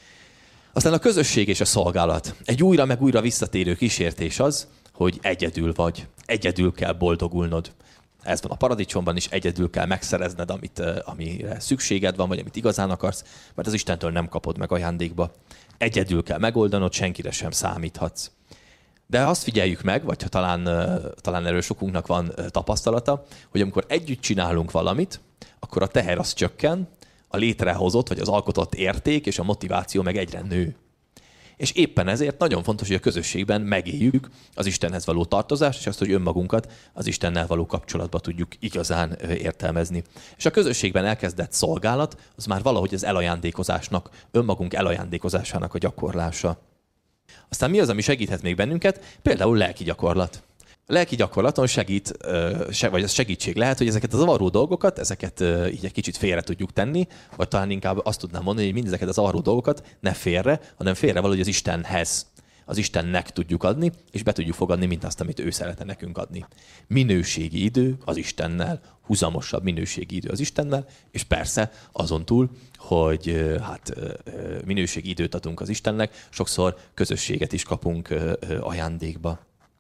Aztán a közösség és a szolgálat. Egy újra meg újra visszatérő kísértés az, hogy egyedül vagy. Egyedül kell boldogulnod. Ez van a paradicsomban is, egyedül kell megszerezned, amit, amire szükséged van, vagy amit igazán akarsz, mert az Istentől nem kapod meg ajándékba. Egyedül kell megoldanod, senkire sem számíthatsz. De azt figyeljük meg, vagy ha talán, talán erről sokunknak van tapasztalata, hogy amikor együtt csinálunk valamit, akkor a teher az csökken, a létrehozott, vagy az alkotott érték és a motiváció meg egyre nő. És éppen ezért nagyon fontos, hogy a közösségben megéljük az Istenhez való tartozást, és azt, hogy önmagunkat az Istennel való kapcsolatba tudjuk igazán értelmezni. És a közösségben elkezdett szolgálat, az már valahogy az elajándékozásnak, önmagunk elajándékozásának a gyakorlása. Aztán mi az, ami segíthet még bennünket? Például lelki gyakorlat. A lelki gyakorlaton segít, vagy az segítség lehet, hogy ezeket a zavaró dolgokat, ezeket így egy kicsit félre tudjuk tenni, vagy talán inkább azt tudnám mondani, hogy mindezeket a zavaró dolgokat ne félre, hanem félre valahogy az Istenhez, az Istennek tudjuk adni, és be tudjuk fogadni mindazt, amit ő szeretne nekünk adni. Minőségi idő az Istennel, húzamosabb minőségi idő az Istennel, és persze azon túl, hogy hát minőségi időt adunk az Istennek, sokszor közösséget is kapunk ajándékba.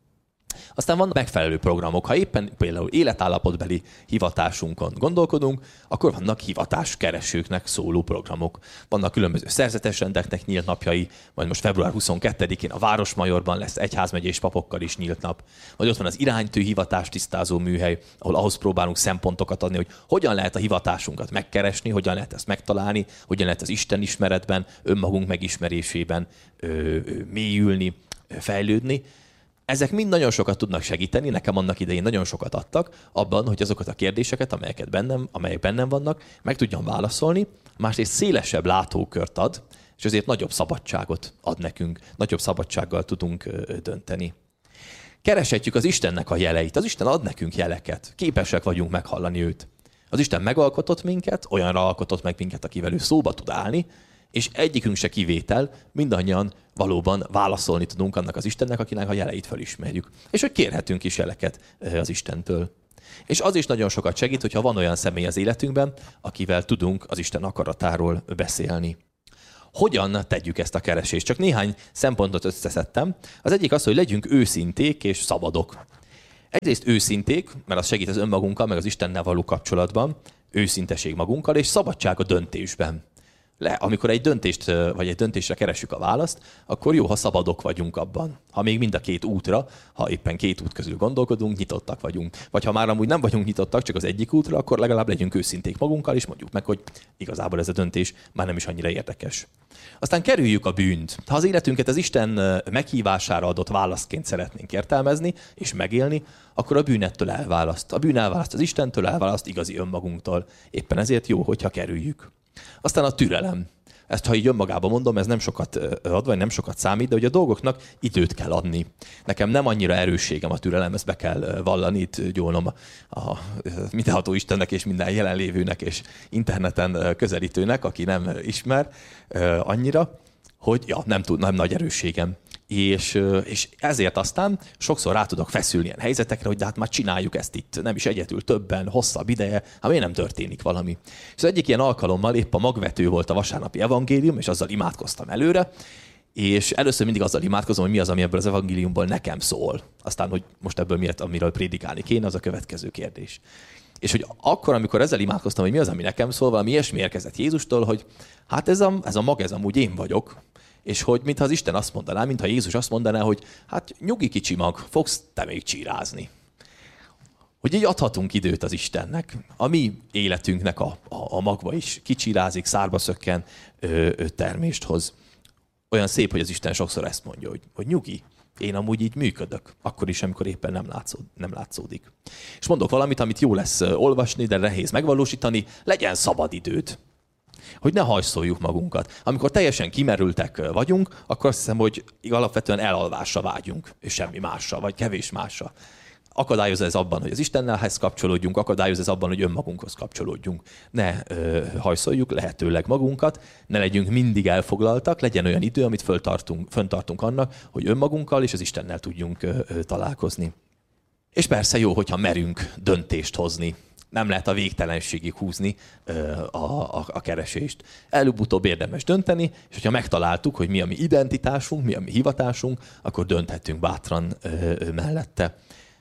Aztán vannak megfelelő programok. Ha éppen például életállapotbeli hivatásunkon gondolkodunk, akkor vannak hivatáskeresőknek szóló programok. Vannak különböző szerzetes rendeknek nyílt napjai, majd most február huszonkettedikén a Városmajorban lesz egyházmegyés papokkal is nyílt nap. Vagy ott van az iránytű hivatás tisztázó műhely, ahol ahhoz próbálunk szempontokat adni, hogy hogyan lehet a hivatásunkat megkeresni, hogyan lehet ezt megtalálni, hogyan lehet az Isten ismeretben, önmagunk megismerésében ö, ö, mélyülni, ö, fejlődni. Ezek mind nagyon sokat tudnak segíteni, nekem annak idején nagyon sokat adtak abban, hogy azokat a kérdéseket, amelyeket bennem, amelyek bennem vannak, meg tudjam válaszolni, másrészt szélesebb látókört ad, és azért nagyobb szabadságot ad nekünk, nagyobb szabadsággal tudunk dönteni. Kereshetjük az Istennek a jeleit. Az Isten ad nekünk jeleket. Képesek vagyunk meghallani őt. Az Isten megalkotott minket, olyanra alkotott meg minket, akivel ő szóba tud állni, és egyikünk se kivétel, mindannyian valóban válaszolni tudunk annak az Istennek, akinek a jeleit felismerjük. És hogy kérhetünk is jeleket az Istentől. És az is nagyon sokat segít, hogyha van olyan személy az életünkben, akivel tudunk az Isten akaratáról beszélni. Hogyan tegyük ezt a keresést? Csak néhány szempontot összeszedtem. Az egyik az, hogy legyünk őszinték és szabadok. Egyrészt őszinték, mert az segít az önmagunkkal, meg az Istennel való kapcsolatban, őszinteség magunkkal, és szabadság a döntésben. Le, amikor egy döntést, vagy egy döntésre keresünk a választ, akkor jó, ha szabadok vagyunk abban. Ha még mind a két útra, ha éppen két út közül gondolkodunk, nyitottak vagyunk. Vagy ha már amúgy nem vagyunk nyitottak, csak az egyik útra, akkor legalább legyünk őszinték magunkkal, és mondjuk meg, hogy igazából ez a döntés már nem is annyira érdekes. Aztán kerüljük a bűnt. Ha az életünket az Isten meghívására adott válaszként szeretnénk értelmezni és megélni, akkor a bűn ettől elválaszt. A bűn elválaszt az Istentől, elválaszt igazi önmagunktól. Éppen ezért jó, hogyha kerüljük. Aztán a türelem. Ezt, ha így önmagában mondom, ez nem sokat ad, vagy nem sokat számít, de hogy a dolgoknak időt kell adni. Nekem nem annyira erősségem a türelem, ezt be kell vallani, itt gyólnom a, a mindenható Istennek és minden jelenlévőnek és interneten közelítőnek, aki nem ismer annyira, hogy ja, nem tud, nem nagy erősségem. És, és ezért aztán sokszor rá tudok feszülni ilyen helyzetekre, hogy de hát már csináljuk ezt itt, nem is egyedül, többen, hosszabb ideje, hát miért nem történik valami. És az egyik ilyen alkalommal épp a magvető volt a vasárnapi evangélium, és azzal imádkoztam előre, és először mindig azzal imádkozom, hogy mi az, ami ebből az evangéliumból nekem szól. Aztán, hogy most ebből miért, amiről prédikálni kéne, az a következő kérdés. És hogy akkor, amikor ezzel imádkoztam, hogy mi az, ami nekem szól, valami ilyesmi érkezett Jézustól, hogy hát ez a, ez a mag, ez amúgy én vagyok, és hogy mintha az Isten azt mondaná, mintha Jézus azt mondaná, hogy hát nyugi kicsi mag, fogsz te még csírázni. Hogy így adhatunk időt az Istennek. A mi életünknek a, a, a magva is kicsirázik, szárba szökken, ö, ö, termést hoz. Olyan szép, hogy az Isten sokszor ezt mondja, hogy, hogy nyugi, én amúgy így működök, akkor is, amikor éppen nem, látszód, nem látszódik. És mondok valamit, amit jó lesz olvasni, de nehéz megvalósítani, legyen szabad időd. Hogy ne hajszoljuk magunkat. Amikor teljesen kimerültek vagyunk, akkor azt hiszem, hogy alapvetően elalvásra vágyunk, és semmi másra, vagy kevés másra. Akadályoz ez abban, hogy az Istennelhez kapcsolódjunk, akadályoz ez abban, hogy önmagunkhoz kapcsolódjunk. Ne ö, hajszoljuk lehetőleg magunkat, ne legyünk mindig elfoglaltak, legyen olyan idő, amit föltartunk, föntartunk annak, hogy önmagunkkal és az Istennel tudjunk ö, ö, találkozni. És persze jó, hogyha merünk döntést hozni. Nem lehet a végtelenségig húzni ö, a, a, a keresést. Előbb-utóbb érdemes dönteni, és hogyha megtaláltuk, hogy mi a mi identitásunk, mi a mi hivatásunk, akkor dönthetünk bátran ö, ö, mellette.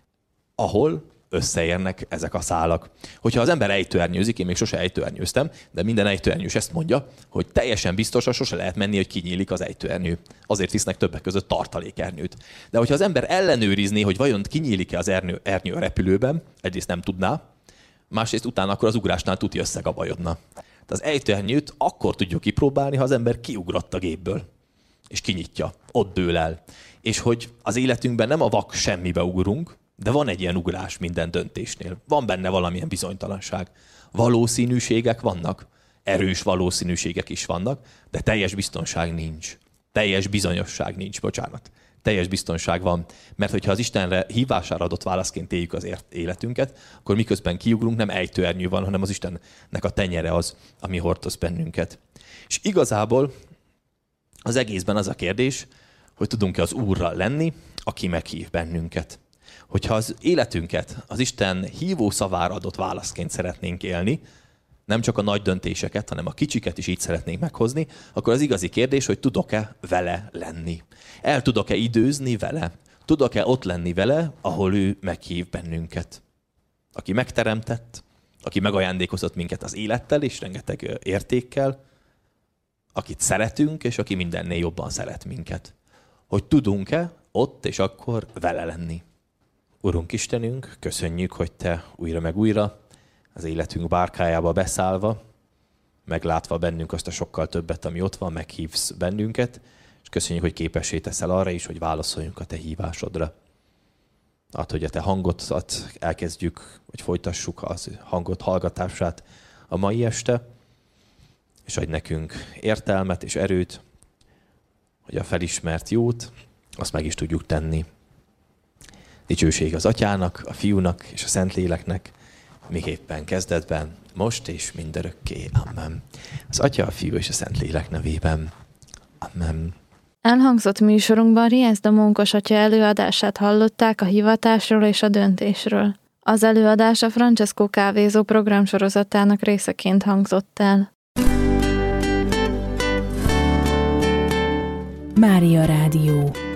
Ahol összeérnek ezek a szálak. Hogyha az ember ejtőernyőzik, én még sose ejtőernyőztem, de minden ejtőernyős ezt mondja, hogy teljesen biztosan sose lehet menni, hogy kinyílik az ejtőernyő. Azért visznek többek között tartalékernyőt. De hogyha az ember ellenőrizné, hogy vajon kinyílik-e az ernyő, ernyő a repülőben, egyrészt nem tudná, másrészt utána akkor az ugrásnál tuti összegabajodna. De az ejtőernyőt akkor tudjuk kipróbálni, ha az ember kiugrott a gépből, és kinyitja, ott dől el. És hogy az életünkben nem a vak semmibe ugrunk, de van egy ilyen ugrás minden döntésnél. Van benne valamilyen bizonytalanság. Valószínűségek vannak, erős valószínűségek is vannak, de teljes biztonság nincs. Teljes bizonyosság nincs, bocsánat. Teljes biztonság van, mert hogyha az Istenre hívására adott válaszként éljük az életünket, akkor miközben kiugrunk, nem ejtőernyő van, hanem az Istennek a tenyere az, ami hordoz bennünket. És igazából az egészben az a kérdés, hogy tudunk-e az Úrral lenni, aki meghív bennünket. Hogyha az életünket az Isten hívó szavára adott válaszként szeretnénk élni, nem csak a nagy döntéseket, hanem a kicsiket is így szeretnénk meghozni, akkor az igazi kérdés, hogy tudok-e vele lenni. El tudok-e időzni vele? Tudok-e ott lenni vele, ahol ő meghív bennünket? Aki megteremtett, aki megajándékozott minket az élettel és rengeteg értékkel, akit szeretünk, és aki mindennél jobban szeret minket. Hogy tudunk-e ott és akkor vele lenni? Urunk Istenünk, köszönjük, hogy Te újra meg újra az életünk bárkájába beszállva, meglátva bennünk azt a sokkal többet, ami ott van, meghívsz bennünket, és köszönjük, hogy képessé teszel arra is, hogy válaszoljunk a Te hívásodra. Hát, hogy a Te hangodat elkezdjük, vagy folytassuk az hangot hallgatását a mai este, és adj nekünk értelmet és erőt, hogy a felismert jót, azt meg is tudjuk tenni. Dicsőség az Atyának, a Fiúnak és a Szentléleknek, miképpen kezdetben, most és mindörökké. Amen. Az Atya, a Fiú és a Szentlélek nevében. Amen. Elhangzott műsorunkban Riesz Domonkos atya előadását hallották a hivatásról és a döntésről. Az előadás a Francesco kávézó programsorozatának részeként hangzott el. Mária Rádió.